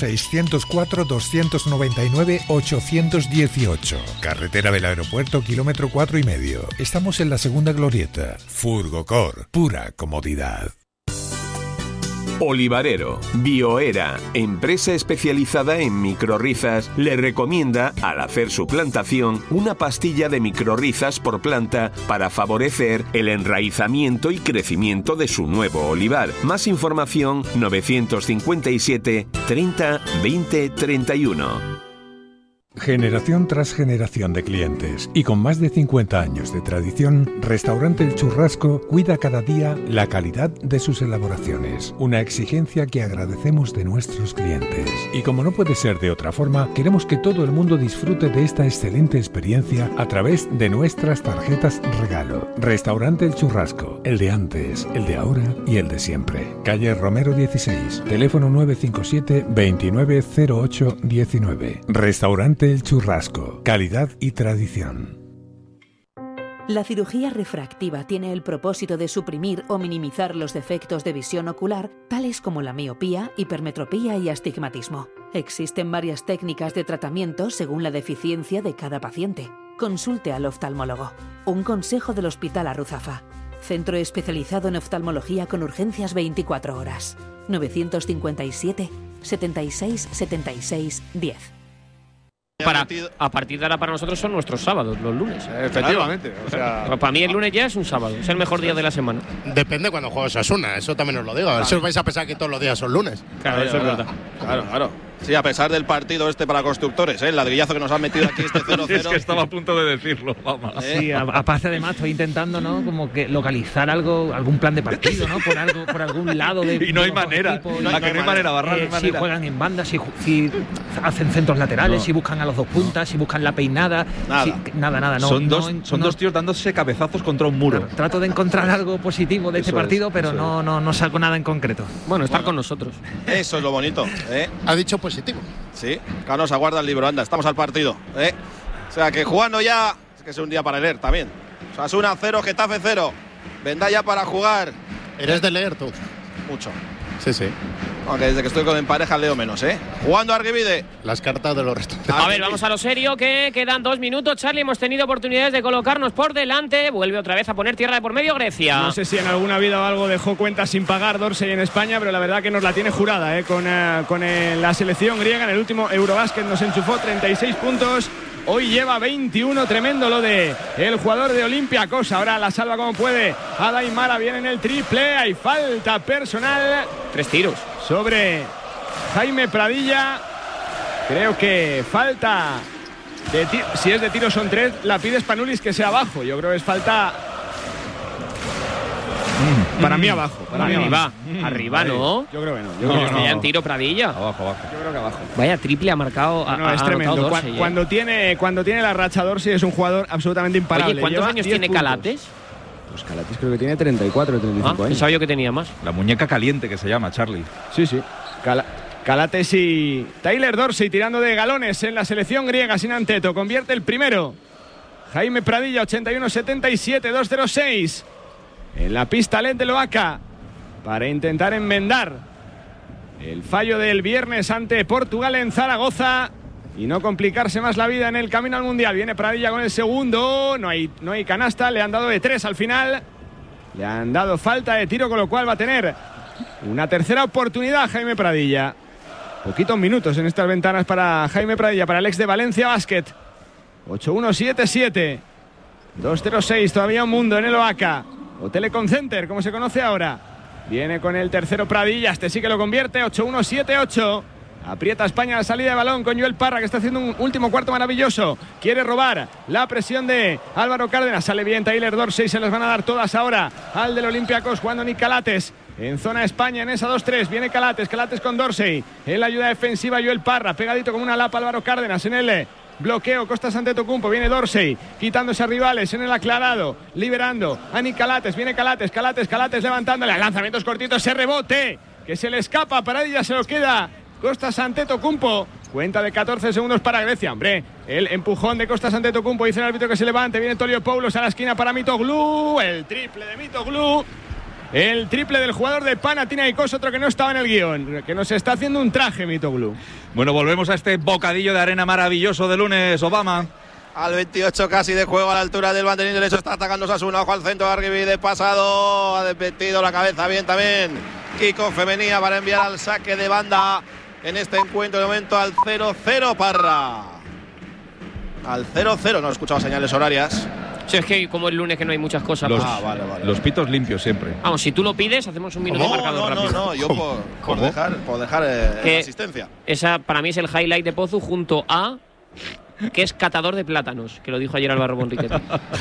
604-299-818. Carretera del Aeropuerto, kilómetro 4,5. Estamos en la segunda glorieta. Furgocor, pura comodidad. Olivarero, Bioera, empresa especializada en microrrizas, le recomienda, al hacer su plantación, una pastilla de microrrizas por planta para favorecer el enraizamiento y crecimiento de su nuevo olivar. Más información 957 30 20 31. Generación tras generación de clientes y con más de 50 años de tradición, Restaurante El Churrasco cuida cada día la calidad de sus elaboraciones, una exigencia que agradecemos de nuestros clientes. Y como no puede ser de otra forma, queremos que todo el mundo disfrute de esta excelente experiencia a través de nuestras tarjetas regalo. Restaurante El Churrasco, el de antes, el de ahora y el de siempre. Calle Romero 16, teléfono 957 2908 19. Restaurante El Churrasco, calidad y tradición. La cirugía refractiva tiene el propósito de suprimir o minimizar los defectos de visión ocular, tales como la miopía, hipermetropía y astigmatismo. Existen varias técnicas de tratamiento según la deficiencia de cada paciente. Consulte al oftalmólogo. Un consejo del Hospital Arruzafa. Centro especializado en oftalmología con urgencias 24 horas. 957 76 76 10. A partir de ahora para nosotros son nuestros sábados, los lunes. Efectivamente. Claro. O sea, para mí el lunes ya es un sábado, es el mejor día de la semana. Depende cuando juegue Osasuna, eso también os lo digo. A ver si os vais a pensar que todos los días son lunes. Claro, eso es verdad. Claro. Sí, a pesar del partido este para constructores, el ladrillazo que nos han metido aquí este 0-0. Es que estaba a punto de decirlo, vamos. Sí, aparte además estoy intentando, ¿no? Como que localizar algún plan de partido, ¿no? Por algún lado de. Y no hay manera. No hay manera, Barral. Si juegan en banda, si hacen centros laterales, si buscan a los dos puntas, si buscan la peinada. Nada. Son dos tíos dándose cabezazos contra un muro. Trato de encontrar algo positivo de este partido, pero no saco nada en concreto. Bueno, estar con nosotros. Eso es lo bonito, ¿eh? Ha dicho positivo. Sí, acá nos aguarda el libro, anda, estamos al partido, ¿eh? O sea que jugando ya, es que es un día para leer también. Osasuna 0, Getafe 0. Vendrá ya para jugar. ¿Eres de leer tú? Mucho. Sí. Aunque desde que estoy en pareja leo menos, ¿eh? Jugando Argivide. Las cartas de los restaurantes. A ver, vamos a lo serio, que quedan 2 minutos. Charlie, hemos tenido oportunidades de colocarnos por delante. Vuelve otra vez a poner tierra de por medio Grecia. No sé si en alguna vida o algo dejó cuentas sin pagar Dorsey en España, pero la verdad que nos la tiene jurada, con la selección griega. En el último Eurobasket nos enchufó 36 puntos. Hoy lleva 21, tremendo lo de el jugador de Olympiacos. Ahora la salva como puede. Adaimara viene en el triple. Hay falta personal. 3 tiros. Sobre Jaime Pradilla. Creo que falta de tiro. Si es de tiro son 3. La pide Spanulis que sea abajo. Yo creo que es falta. Para mí abajo. Arriba, ¿no? Yo creo que no. Yo creo que ya en tiro Pradilla. Abajo. Yo creo que abajo. Vaya triple ha marcado. Es tremendo. Dorsey, cuando tiene la racha Dorsey es un jugador absolutamente imparable. Oye, ¿cuántos años tiene Calates? Pues Calates creo que tiene 34 o 35 años. Pensaba yo que tenía más. La muñeca caliente que se llama, Charlie. Sí. Calates y Tyler Dorsey tirando de galones en la selección griega sin Anteto. Convierte el primero. Jaime Pradilla, 81-77, 2-0-6. En la pista Led de Loaca para intentar enmendar el fallo del viernes ante Portugal en Zaragoza y no complicarse más la vida en el camino al Mundial. Viene Pradilla con el segundo, no hay canasta, le han dado de 3 al final, le han dado falta de tiro, con lo cual va a tener Una tercera oportunidad, Jaime Pradilla. Poquitos minutos en estas ventanas para Jaime Pradilla, para el ex de Valencia Basket. 8-1-7-7. 2-0-6, todavía un mundo en el Oaca. O Telecom Center, como se conoce ahora. Viene con el tercero Pradilla, este sí que lo convierte. 8-1-7-8. Aprieta España la salida de balón con Joel Parra, que está haciendo un último cuarto maravilloso. Quiere robar la presión de Álvaro Cárdenas. Sale bien Tyler Dorsey, se las van a dar todas ahora al del Olympiacos, jugando Nick Calates. En zona España, en esa 2-3, viene Calates con Dorsey. En la ayuda defensiva Joel Parra, pegadito como una lapa Álvaro Cárdenas. En el bloqueo Costas Antetokounmpo, viene Dorsey, quitándose a rivales en el aclarado, liberando a Nick Calates. Viene Calates levantándole, lanzamientos cortitos, ese rebote que se le escapa, Pradilla se lo queda Costas Antetokounmpo. Cuenta de 14 segundos para Grecia. Hombre, el empujón de Costas Antetokounmpo, dice el árbitro que se levante. Viene Toliopoulos a la esquina para Mitoglou. El triple de Mitoglou. El triple del jugador de Panathinaikos, otro que no estaba en el guión, que nos está haciendo un traje Mitoglou. Bueno, volvemos a este bocadillo de arena maravilloso de lunes, Obama. Al 28 casi de juego, a la altura del banderín derecho, está atacando Osasuna. Ojo al centro, Arribi de pasado, ha desmetido la cabeza bien también Kiko Femenía para enviar al saque de banda en este encuentro. De momento al 0-0 Parra. Al 0-0, no he escuchado señales horarias. Sí, es que como el lunes que no hay muchas cosas. Vale. Los pitos limpios siempre. Vamos, si tú lo pides, hacemos un minuto marcador rápido. No, yo por dejar asistencia. Esa para mí es el highlight de Pozu junto a que es catador de plátanos, que lo dijo ayer Álvaro Bonriquet.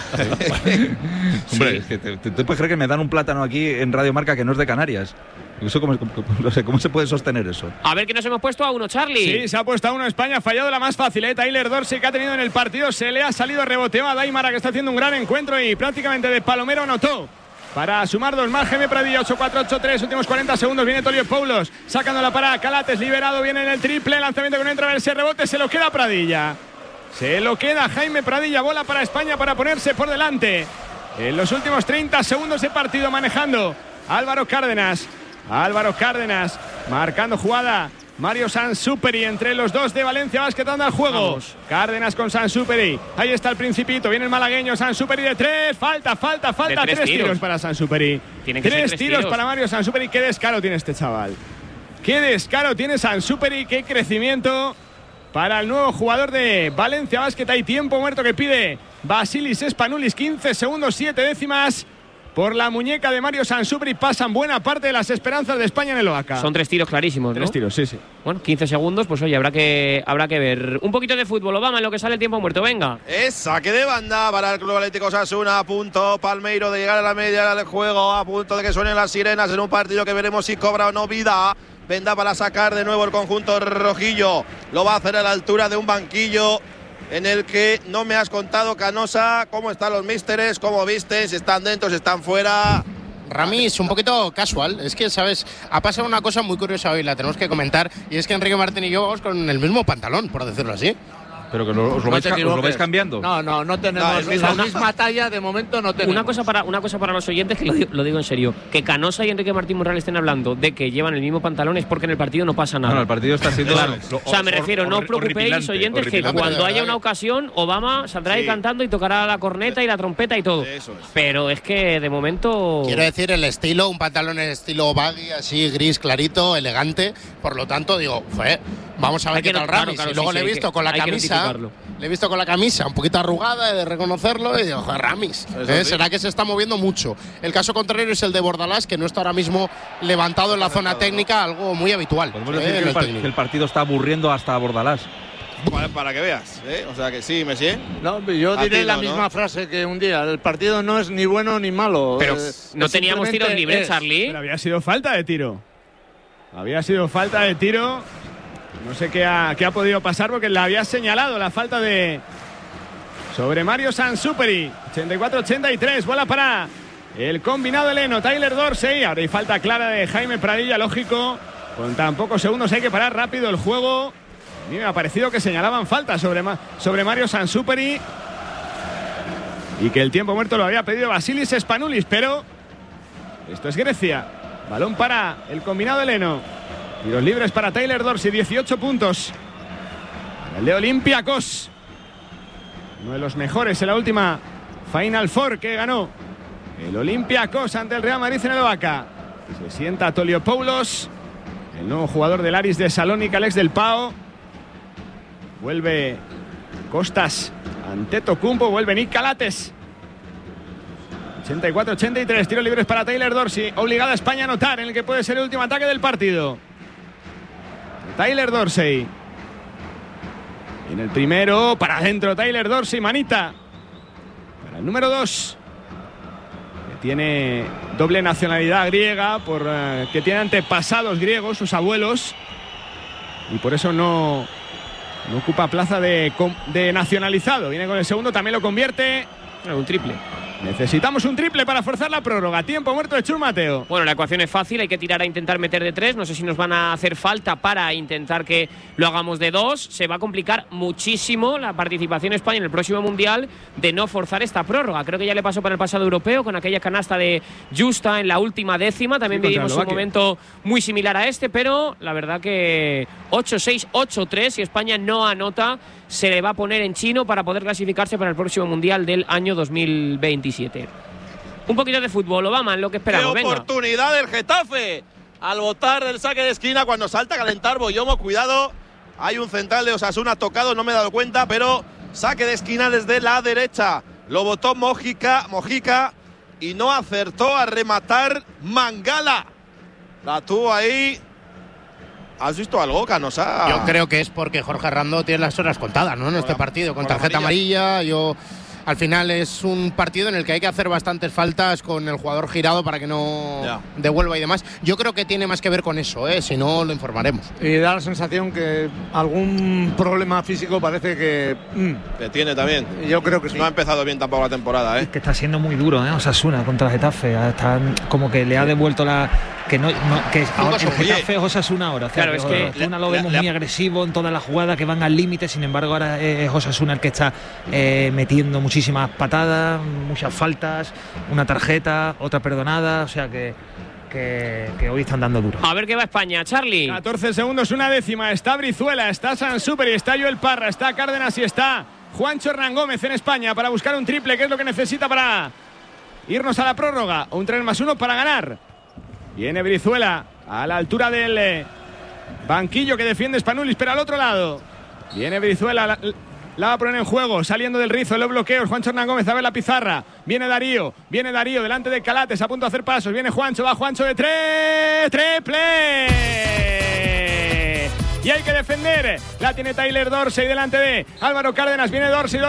Hombre, es que te puedes creer que me dan un plátano aquí en Radio Marca que no es de Canarias. Eso no sé, ¿cómo se puede sostener eso? A ver, que nos hemos puesto a uno, Charlie. Sí, se ha puesto a uno. España ha fallado la más fácil, Tyler Dorsey, que ha tenido en el partido. Se le ha salido reboteo a Daimara, que está haciendo un gran encuentro y prácticamente de palomero anotó. Para sumar dos más, Jaime Pradilla, 8-4-8-3, últimos 40 segundos. Viene Toliopoulos, sacándola para Calates, liberado, viene en el triple. Lanzamiento que no entra, ese rebote, se lo queda Pradilla. Se lo queda Jaime Pradilla, bola para España para ponerse por delante. En los últimos 30 segundos de partido manejando Álvaro Cárdenas, marcando jugada Mario Sansuperi entre los dos de Valencia Basket, anda al juego. Vamos. Cárdenas con Sansuperi, ahí está el Principito, viene el malagueño Sansuperi de 3, falta, tres tiros para Sansuperi. Tres tiros para Mario Sansuperi, qué descaro tiene este chaval. Qué descaro tiene Sansuperi, qué crecimiento para el nuevo jugador de Valencia Basket. Hay tiempo muerto que pide Vasilis Spanoulis, 15 segundos, 7 décimas. Por la muñeca de Mario Sansuperi pasan buena parte de las esperanzas de España en el Oaca. Son 3 tiros clarísimos, ¿no? 3 tiros, sí. Bueno, 15 segundos, pues oye, habrá que ver. Un poquito de fútbol, Obama, en lo que sale el tiempo muerto, venga. Es saque de banda para el Club Atlético Osasuna, a punto Palmeiro de llegar a la media del juego, a punto de que suenen las sirenas en un partido que veremos si cobra o no vida. Vendá para sacar de nuevo el conjunto rojillo. Lo va a hacer a la altura de un banquillo en el que no me has contado, Canosa, cómo están los místeres, cómo viste, si están dentro, si están fuera. Ramis, un poquito casual. Es que, ¿sabes? Ha pasado una cosa muy curiosa hoy, la tenemos que comentar, y es que Enrique Martín y yo vamos con el mismo pantalón, por decirlo así. Pero que os lo vais cambiando. No tenemos la misma talla, de momento no tenemos. Una cosa para los oyentes, que lo digo en serio. Que Canosa y Enrique Martín Morral estén hablando de que llevan el mismo pantalón es porque en el partido no pasa nada. No, el partido está siendo... Claro. O sea, me refiero, no os preocupéis, oyentes, que cuando haya una ocasión, Obama saldrá ahí cantando y tocará la corneta y la trompeta y todo. Eso es. Pero es que de momento... Quiero decir, el estilo, un pantalón en estilo baggy, así gris clarito, elegante. Por lo tanto, digo, vamos a ver qué tal Ramis. Claro, y luego le he visto con la camisa... Le he visto con la camisa un poquito arrugada, de reconocerlo, y digo, joder, Ramis, será que se está moviendo mucho. El caso contrario es el de Bordalás, que no está ahora mismo levantado en la zona técnica, algo muy habitual. Podemos decir que el partido está aburriendo hasta a Bordalás. Para que veas, o sea que sí, Messi. No, yo diré la misma frase que un día, el partido no es ni bueno ni malo. Pero no teníamos tiros libres, Charlie. Pero había sido falta de tiro. No sé qué ha podido pasar, porque le había señalado la falta sobre Mario Sansuperi. 84-83, bola para el combinado heleno, Tyler Dorsey. Ahora hay falta clara de Jaime Pradilla, lógico. Con tan pocos segundos hay que parar rápido el juego. A mí me ha parecido que señalaban falta sobre Mario Sansuperi y que el tiempo muerto lo había pedido Vasilis Spanoulis, pero esto es Grecia. Balón para el combinado heleno. Tiros libres para Tyler Dorsey, 18 puntos. El de Olympiacos, uno de los mejores en la última Final Four que ganó el Olympiacos ante el Real Madrid en el Oaca. Se sienta Toliopoulos, el nuevo jugador del Aris de Salónica, el ex del PAO. Vuelve Costas Antetokounmpo, vuelve Nick Calates. 84-83, tiros libres para Tyler Dorsey. Obligada a España a anotar en el que puede ser el último ataque del partido. Tyler Dorsey. En el primero, para adentro Tyler Dorsey, manita. Para el número 2. Que tiene doble nacionalidad griega, que tiene antepasados griegos, sus abuelos. Y por eso no ocupa plaza de nacionalizado. Viene con el segundo, también lo convierte. Un triple. Necesitamos un triple para forzar la prórroga. Tiempo muerto de Chus Mateo. Bueno, la ecuación es fácil, hay que tirar a intentar meter de 3. No sé si nos van a hacer falta para intentar que lo hagamos de 2. Se va a complicar muchísimo la participación de España en el próximo Mundial de no forzar esta prórroga. Creo que ya le pasó para el pasado europeo con aquella canasta de Justa en la última décima. También vivimos un momento muy similar a este, pero la verdad que 8-6, 8-3, si España no anota, se le va a poner en chino para poder clasificarse para el próximo Mundial del año 2027. Un poquito de fútbol, Obama, en lo que esperamos. ¡Qué oportunidad del Getafe! Al botar del saque de esquina, cuando salta a calentar Boyomo, cuidado. Hay un central de Osasuna tocado, no me he dado cuenta, pero saque de esquina desde la derecha. Lo botó Mojica y no acertó a rematar Mangala. La tuvo ahí. ¿Has visto algo, Canosa? Yo creo que es porque Jorge Arrando tiene las horas contadas, ¿no? En este partido, con tarjeta amarilla. Al final es un partido en el que hay que hacer bastantes faltas con el jugador girado para que no devuelva y demás. Yo creo que tiene más que ver con eso, si no lo informaremos. Y da la sensación que algún problema físico parece que tiene también. Yo creo que sí. No ha empezado bien tampoco la temporada, Es que está siendo muy duro, Osasuna contra Getafe. Está como que le ha devuelto la... Que ahora el Getafe es Osasuna ahora. Claro, es que Osasuna lo vemos muy agresivo en todas las jugadas que van al límite. Sin embargo, ahora es Osasuna el que está metiendo muchísimas patadas, muchas faltas, una tarjeta, otra perdonada. O sea que hoy están dando duro. A ver qué va España, Charlie. 14 segundos, una décima. Está Brizuela, está Sansuper y está Joel Parra, está Cárdenas y está Juancho Hernán Gómez en España para buscar un triple, que es lo que necesita para irnos a la prórroga. Un 3+1 para ganar. Viene Brizuela a la altura del banquillo que defiende Spanulis, pero al otro lado. Viene Brizuela, la va a poner en juego, saliendo del rizo, los bloqueos. Juancho Hernán Gómez a ver la pizarra. Viene Darío delante de Calates, a punto de hacer pasos. Viene Juancho, va Juancho de 3, triple. Y hay que defender. La tiene Tyler Dorsey delante de Álvaro Cárdenas. Viene Dorsey.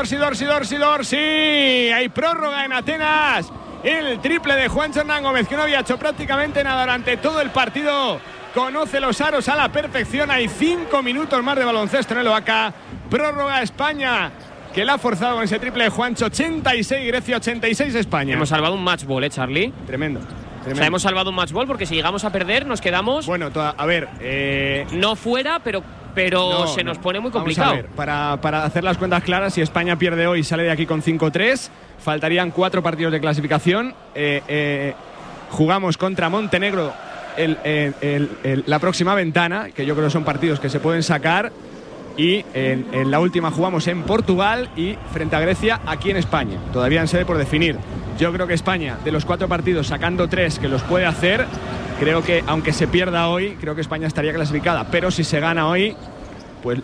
Hay prórroga en Atenas. El triple de Juancho Hernán Gómez, que no había hecho prácticamente nada durante todo el partido. Conoce los aros a la perfección. Hay 5 minutos más de baloncesto en el Oaca. Prórroga España, que la ha forzado con ese triple de Juancho. 86 Grecia, 86 España. Hemos salvado un match ball, Charlie. Tremendo. O sea, hemos salvado un match ball porque si llegamos a perder nos quedamos... Bueno, a ver... no fuera, pero se nos pone muy complicado. Vamos a ver, para hacer las cuentas claras, si España pierde hoy y sale de aquí con 5-3, faltarían 4 partidos de clasificación. Jugamos contra Montenegro la próxima ventana, que yo creo que son partidos que se pueden sacar. Y en la última jugamos en Portugal y frente a Grecia aquí en España. Todavía en sede por definir. Yo creo que España, de los 4 partidos, sacando 3 que los puede hacer, creo que aunque se pierda hoy, creo que España estaría clasificada. Pero si se gana hoy, pues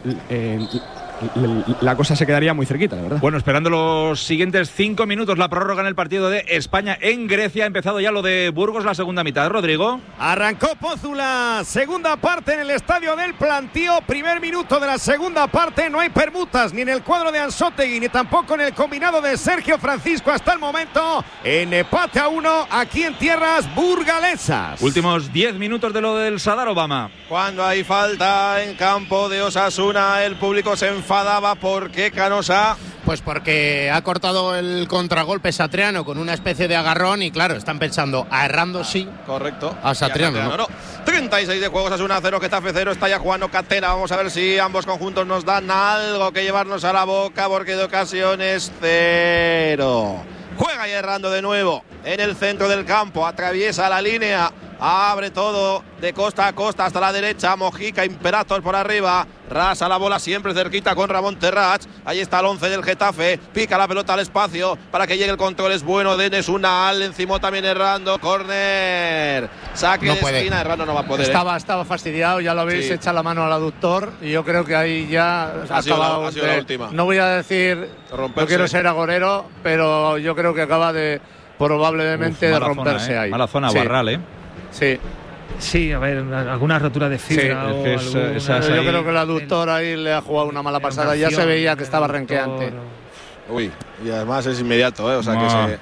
la cosa se quedaría muy cerquita, la verdad. Bueno, esperando los siguientes 5 minutos, la prórroga en el partido de España en Grecia. Ha empezado ya lo de Burgos, la segunda mitad. Rodrigo. Arrancó Pózula, segunda parte en el estadio del Plantío. Primer minuto de la segunda parte. No hay permutas ni en el cuadro de Ansótegui ni tampoco en el combinado de Sergio Francisco hasta el momento. En empate a 1 aquí en tierras burgalesas. Últimos 10 minutos de lo del Sadar, Obama. Cuando hay falta en campo de Osasuna, el público se enfadaba. ¿Por qué, Canosa? Pues porque ha cortado el contragolpe Satriano con una especie de agarrón y claro, están pensando a Errando sí. Correcto. A Satriano, ¿no? 36 de juegos, Osasuna 0, Getafe 0, está ya jugando Catena. Vamos a ver si ambos conjuntos nos dan algo que llevarnos a la boca, porque de ocasiones 0. Juega ya Errando de nuevo en el centro del campo, atraviesa la línea Abre todo de costa a costa hasta la derecha. Mojica, Imperator por arriba. Rasa la bola siempre cerquita con Ramón Terrach. Ahí está el 11 del Getafe. Pica la pelota al espacio para que llegue el control. Es bueno de Nesunal. Encima también errando. Córner. Saque de esquina. Errando no va a poder. Estaba fastidiado. Ya lo habéis echado la mano al aductor. Y yo creo que ahí ya ha sido la última. No voy a decir. No quiero ser agorero, pero yo creo que acaba de probablemente de romperse ahí. Mala zona, Barral, ¿eh? Sí. Sí, a ver, alguna rotura de fibra. Sí, yo creo que el aductor ahí le ha jugado una mala pasada. Ya se veía que estaba renqueante. Uy, y además es inmediato, ¿eh? O sea que se.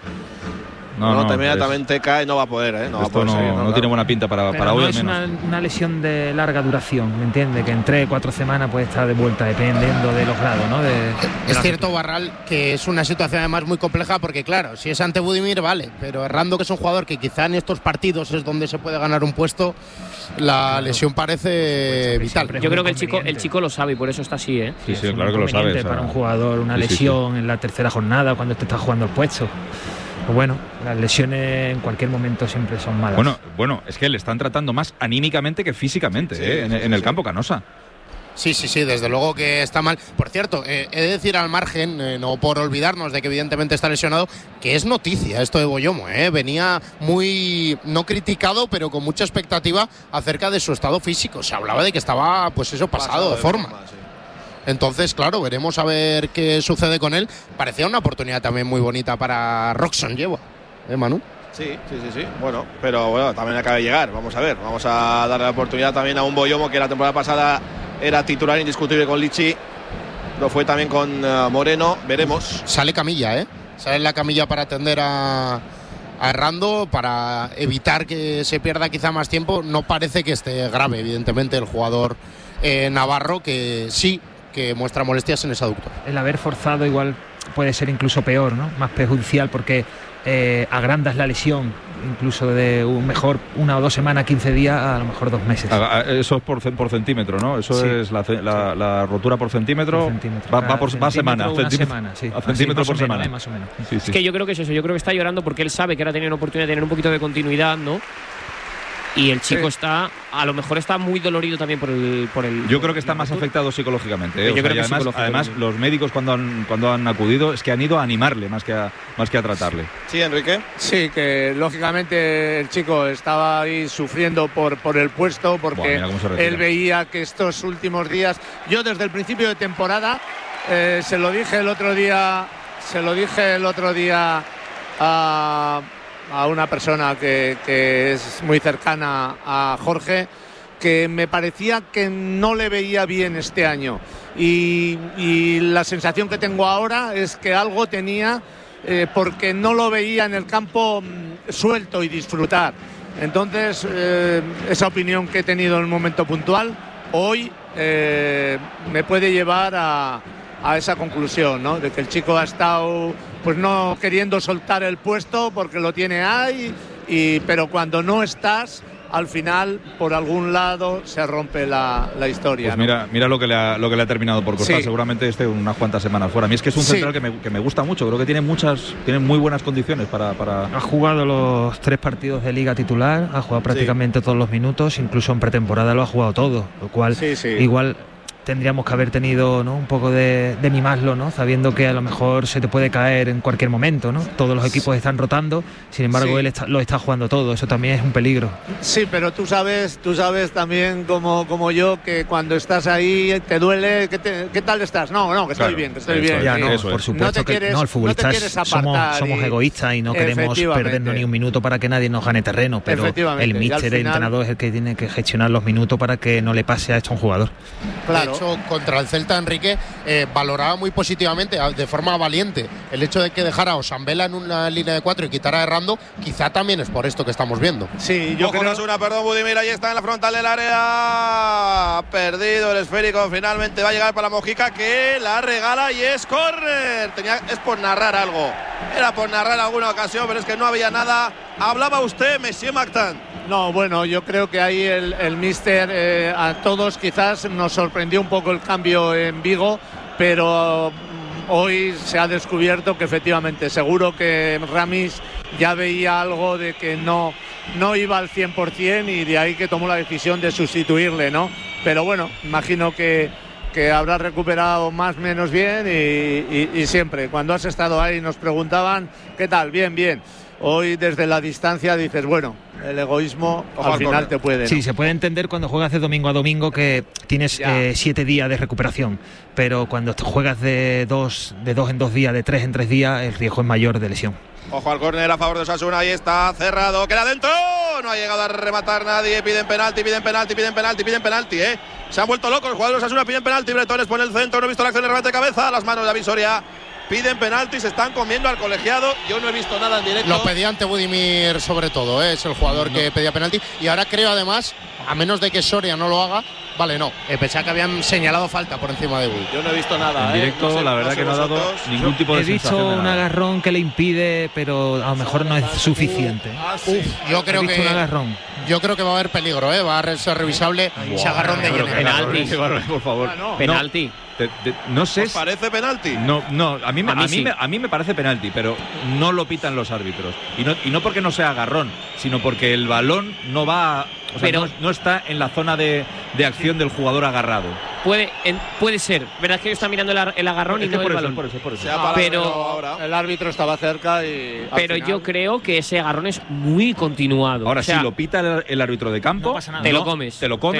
Inmediatamente cae, no va a poder, ¿eh? No tiene buena pinta para hoy. Es una lesión de larga duración, ¿me entiende? Que en 3-4 semanas puede estar de vuelta, dependiendo de los grados, ¿no? Es cierto, Barral, que es una situación además muy compleja, porque claro, si es ante Budimir, vale, pero Errando, que es un jugador que quizá en estos partidos es donde se puede ganar un puesto, la lesión parece vital. Yo creo que el chico lo sabe y por eso está así, ¿eh? Sí, claro que lo sabe. Para un jugador, una lesión en la tercera jornada, cuando te está jugando el puesto. Pues bueno, las lesiones en cualquier momento siempre son malas. Bueno, es que le están tratando más anímicamente que físicamente, en el campo Canosa. Sí, desde luego que está mal. Por cierto, he de decir al margen, no por olvidarnos de que evidentemente está lesionado, que es noticia esto de Boyomo, venía muy, no criticado, pero con mucha expectativa acerca de su estado físico. Se hablaba de que estaba, pasado de forma. Entonces, claro, veremos a ver qué sucede con él. Parecía una oportunidad también muy bonita para Roxon, Manu. Sí. Bueno, pero también acaba de llegar. Vamos a ver, vamos a darle la oportunidad también a un Boyomo que la temporada pasada era titular indiscutible con Lichi. Lo fue también con Moreno. Veremos. Sale Camilla, Sale la Camilla para atender a Errando, para evitar que se pierda quizá más tiempo. No parece que esté grave, evidentemente, el jugador navarro, que sí que muestra molestias en ese aductor. El haber forzado igual puede ser incluso peor, ¿no? Más perjudicial, porque agrandas la lesión incluso de mejor 1 o 2 semanas, 15 días, a lo mejor 2 meses. Eso es por centímetro, ¿no? Eso sí. Es la rotura por centímetro. Va semana. A centímetro por semana. Más o menos. Sí. Es que yo creo que es eso. Yo creo que está llorando porque él sabe que ahora tiene una oportunidad de tener un poquito de continuidad, ¿no? Y el chico a lo mejor está muy dolorido también por el. Yo creo que está más afectado psicológicamente. Además, los médicos cuando han acudido es que han ido a animarle más que a tratarle. Sí, Enrique. Sí, que lógicamente el chico estaba ahí sufriendo por el puesto, porque él veía que estos últimos días, yo desde el principio de temporada, se lo dije el otro día a una persona que es muy cercana a Jorge, que me parecía que no le veía bien este año, y la sensación que tengo ahora es que algo tenía, porque no lo veía en el campo suelto y disfrutar. Entonces, esa opinión que he tenido en un momento puntual hoy me puede llevar a esa conclusión, ¿no? De que el chico ha estado pues no queriendo soltar el puesto porque lo tiene ahí, pero cuando no estás, al final por algún lado se rompe la historia. Pues ¿no? mira lo que le ha terminado por costar. Seguramente unas cuantas semanas fuera. A mí es que es un central que me gusta mucho. Creo que tiene muy buenas condiciones para. Ha jugado los 3 partidos de liga titular, ha jugado prácticamente todos los minutos, incluso en pretemporada lo ha jugado todo, lo cual igual tendríamos que haber tenido, ¿no?, un poco de mimarlo, ¿no?, sabiendo que a lo mejor se te puede caer en cualquier momento, ¿no? Todos los equipos están rotando, sin embargo él lo está jugando todo, eso también es un peligro. Sí, pero tú sabes también como yo, que cuando estás ahí te duele. ¿Qué tal estás? No, que estoy bien, que estoy bien. Ya, por supuesto que el futbolista somos egoístas y no queremos perdernos ni un minuto para que nadie nos gane terreno, pero el míster, el entrenador, es el que tiene que gestionar los minutos para que no le pase a esto a un jugador. Claro. De hecho, contra el Celta, Enrique valoraba muy positivamente, de forma valiente, el hecho de que dejara a Osambela en una línea de 4 y quitara a Errando. Quizá también es por esto que estamos viendo. Sí, yo creo. Budimir, ahí está en la frontal del área. Ha perdido el esférico. Finalmente va a llegar para Mojica, que la regala y es córner. Es por narrar algo. Era por narrar alguna ocasión, pero es que no había nada. Hablaba usted, Monsieur Mactan. No, bueno, yo creo que ahí el míster, a todos quizás nos sorprendió un poco el cambio en Vigo, pero hoy se ha descubierto que efectivamente, seguro que Ramis ya veía algo de que no no iba al 100% y de ahí que tomó la decisión de sustituirle, ¿no? Pero bueno, imagino que habrá recuperado más o menos bien y siempre, cuando has estado ahí nos preguntaban, ¿qué tal? Bien, bien. Hoy desde la distancia dices, bueno, el egoísmo al final te puede, ¿no? Sí, se puede entender cuando juegas de domingo a domingo que tienes 7 días de recuperación, pero cuando juegas de 2 en 2 días, de 3 en 3 días, el riesgo es mayor de lesión. Ojo al córner a favor de Osasuna, ahí está cerrado, queda dentro, no ha llegado a rematar nadie, piden penalti, ¿eh? Se han vuelto locos los jugadores de Osasuna, piden penalti, Bretones pone el centro, no he visto la acción de remate de cabeza, las manos de David Soria. Piden penalti, se están comiendo al colegiado. Yo no he visto nada en directo. Lo pedía ante Budimir sobre todo, es el jugador que pedía penalti. Y ahora creo además, a menos de que Soria no lo haga, vale, no. Pensaba que habían señalado falta por encima de Bud. Yo no he visto nada. En directo, no sé, la verdad que no ha dado ningún tipo de sensación. He visto un agarrón que le impide, pero a lo mejor no es suficiente. Yo creo que un agarrón. Yo creo que va a haber peligro, va a ser revisable ese agarrón de Jenner. Penalti. Por favor. Penalti. No sé. ¿Os parece penalti? No, a mí me parece penalti, pero no lo pitan los árbitros. Y no porque no sea agarrón, sino porque el balón no va, o sea, pero no está en la zona de acción del jugador agarrado. Puede ser. Verdad que yo estaba mirando el agarrón y no el balón. Por eso. Pero el árbitro estaba cerca y. Pero yo creo que ese agarrón es muy continuado. Ahora, si lo pita el árbitro de campo, no pasa nada. Te lo comes.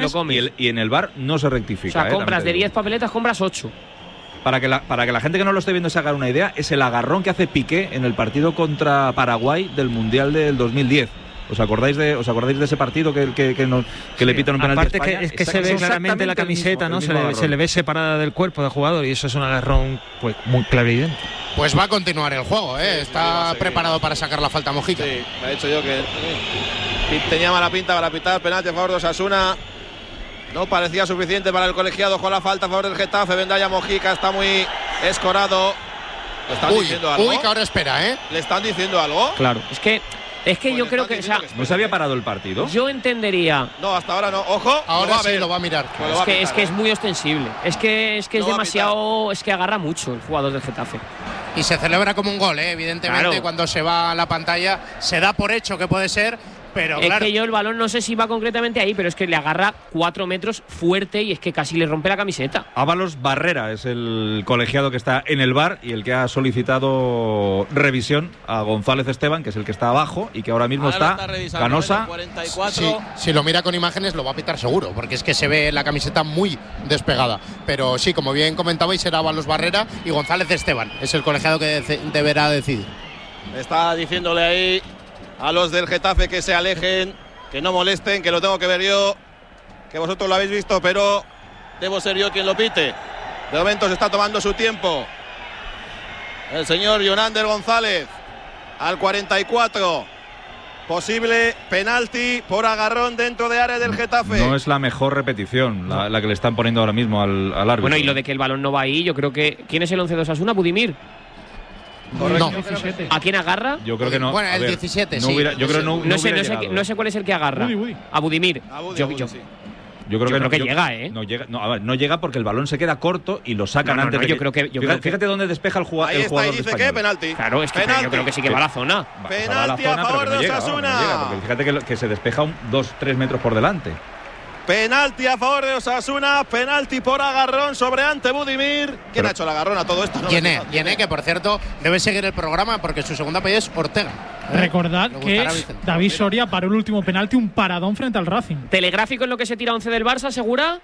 Y en el VAR no se rectifica. O sea, compras de 10 papeletas, compras 8. Para que la gente que no lo esté viendo se haga una idea, es el agarrón que hace Piqué en el partido contra Paraguay del Mundial del 2010. ¿Os acordáis de ese partido que le pitan un penalti a España? Aparte que se ve claramente la camiseta, ¿no? Se le ve separada del cuerpo del jugador y eso es un agarrón pues muy claro y evidente. Pues va a continuar el juego, está preparado para sacar la falta Mojica. Sí, me ha dicho yo que tenía mala pinta para pitar penalti a favor de Osasuna. No parecía suficiente para el colegiado con la falta a favor del Getafe. Vendaya Mojica está muy escorado. ¿Le están diciendo algo? Que ahora espera, ¿Le están diciendo algo? Claro, es que pues yo creo que, o sea, ¿no se había parado el partido? Yo entendería. No, hasta ahora no. Ojo, ahora sí lo va a mirar. Es que es muy ostensible. Es que es demasiado. Es que agarra mucho el jugador del Getafe. Y se celebra como un gol, evidentemente. Claro. Cuando se va a la pantalla, se da por hecho que puede ser. Pero es que yo el balón no sé si va concretamente ahí, pero es que le agarra 4 metros fuerte y es que casi le rompe la camiseta. Ábalos Barrera es el colegiado que está en el VAR y el que ha solicitado revisión a González Esteban, que es el que está abajo y que ahora mismo está Canosa. Si lo mira con imágenes lo va a pitar seguro, porque es que se ve la camiseta muy despegada. Pero sí, como bien comentabais, era Ábalos Barrera y González Esteban es el colegiado que deberá decidir. Está diciéndole ahí a los del Getafe que se alejen, que no molesten, que lo tengo que ver yo, que vosotros lo habéis visto, pero debo ser yo quien lo pite. De momento se está tomando su tiempo el señor Yonander González al 44. Posible penalti por agarrón dentro de área del Getafe. No es la mejor repetición la que le están poniendo ahora mismo al árbitro. Bueno, y lo de que el balón no va ahí, yo creo que… ¿Quién es el 11 de Osasuna? ¿Budimir? No. ¿A quién agarra? Yo creo que no. Bueno, el 17, no sí. Yo creo que no sé cuál es el que agarra. A Budimir. Yo creo que llega, No llega porque el balón se queda corto y lo sacan antes de que… Fíjate dónde despeja el jugador. Ahí está, y dice que penalti. Claro, es que yo creo que sí que va a la zona. Penalti a favor de Osasuna. Porque fíjate que se despeja 2-3 metros por delante. Penalti a favor de Osasuna, penalti por agarrón sobre Ante Budimir. ¿Quién ha hecho el agarrón a todo esto? Yené, que por cierto debe seguir el programa porque su segunda apellido es Ortega. Recordad que es David Soria paró el último penalti, un paradón frente al Racing. Telegráfico en lo que se tira 11 del Barça, ¿segura?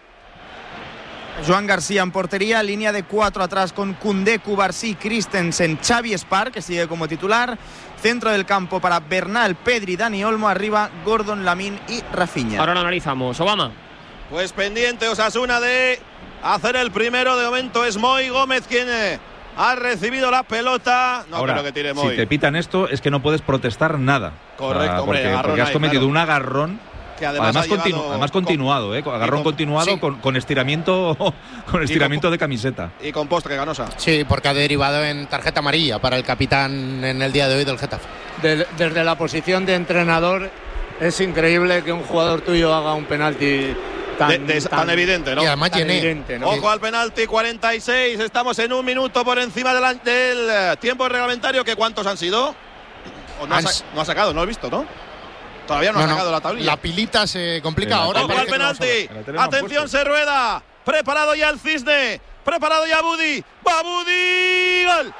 Joan García en portería, línea de 4 atrás con Koundé, Cubarsí, Christensen, Xavi Espar, que sigue como titular. Centro del campo para Bernal, Pedri, Dani Olmo, arriba Gordon, Lamine y Rafinha. Ahora lo analizamos. Obama. Pues pendiente Osasuna de hacer el primero. De momento es Moy Gómez quien ha recibido la pelota. No ahora, creo que tire Moy. Si te pitan esto es que no puedes protestar nada. Correcto, porque has cometido un agarrón. Que además continuado, agarrón continuado con estiramiento de camiseta. Y con postre, Canosa. Sí, porque ha derivado en tarjeta amarilla para el capitán en el día de hoy del Getafe. Desde la posición de entrenador es increíble que un jugador tuyo haga un penalti tan evidente, ¿no? Y además evidente, ¿no? Ojo al penalti, 46. Estamos en un minuto por encima del tiempo reglamentario. ¿Que cuántos han sido? No ha sacado, no he visto, ¿no? Todavía no ha sacado la tablilla. La pilita se complica ahora. Ojo al penalti. Atención, se rueda. Preparado ya el Cisne. Preparado ya Budi. ¡Va Budi! ¡Gol!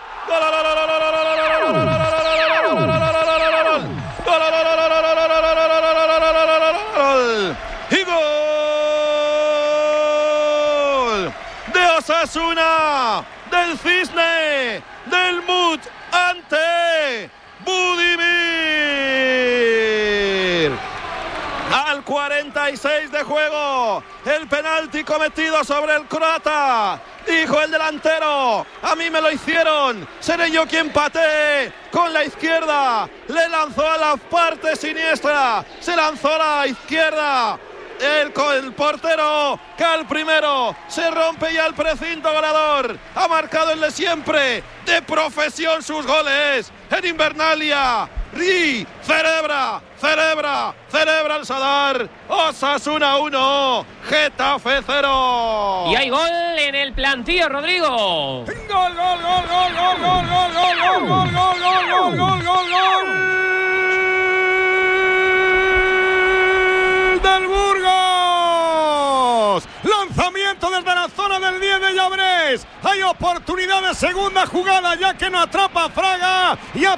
¡Y gol! De Osasuna, del Cisne, del Mut ante Budimir. Al 46 de juego, el penalti cometido sobre el croata. Dijo el delantero, a mí me lo hicieron, seré yo quien patee con la izquierda. Le lanzó a la parte siniestra, se lanzó a la izquierda. El portero Cal primero, se rompe ya el precinto goleador. Ha marcado el de siempre, de profesión sus goles en Invernalia. Y celebra el Sadar. Osasuna 1, Getafe 0. Y hay gol en el plantío, Rodrigo. Gol del Burgos. Lanzamiento desde la zona del 10 de Llabrés. Hay oportunidad de segunda jugada, ya que no atrapa Fraga y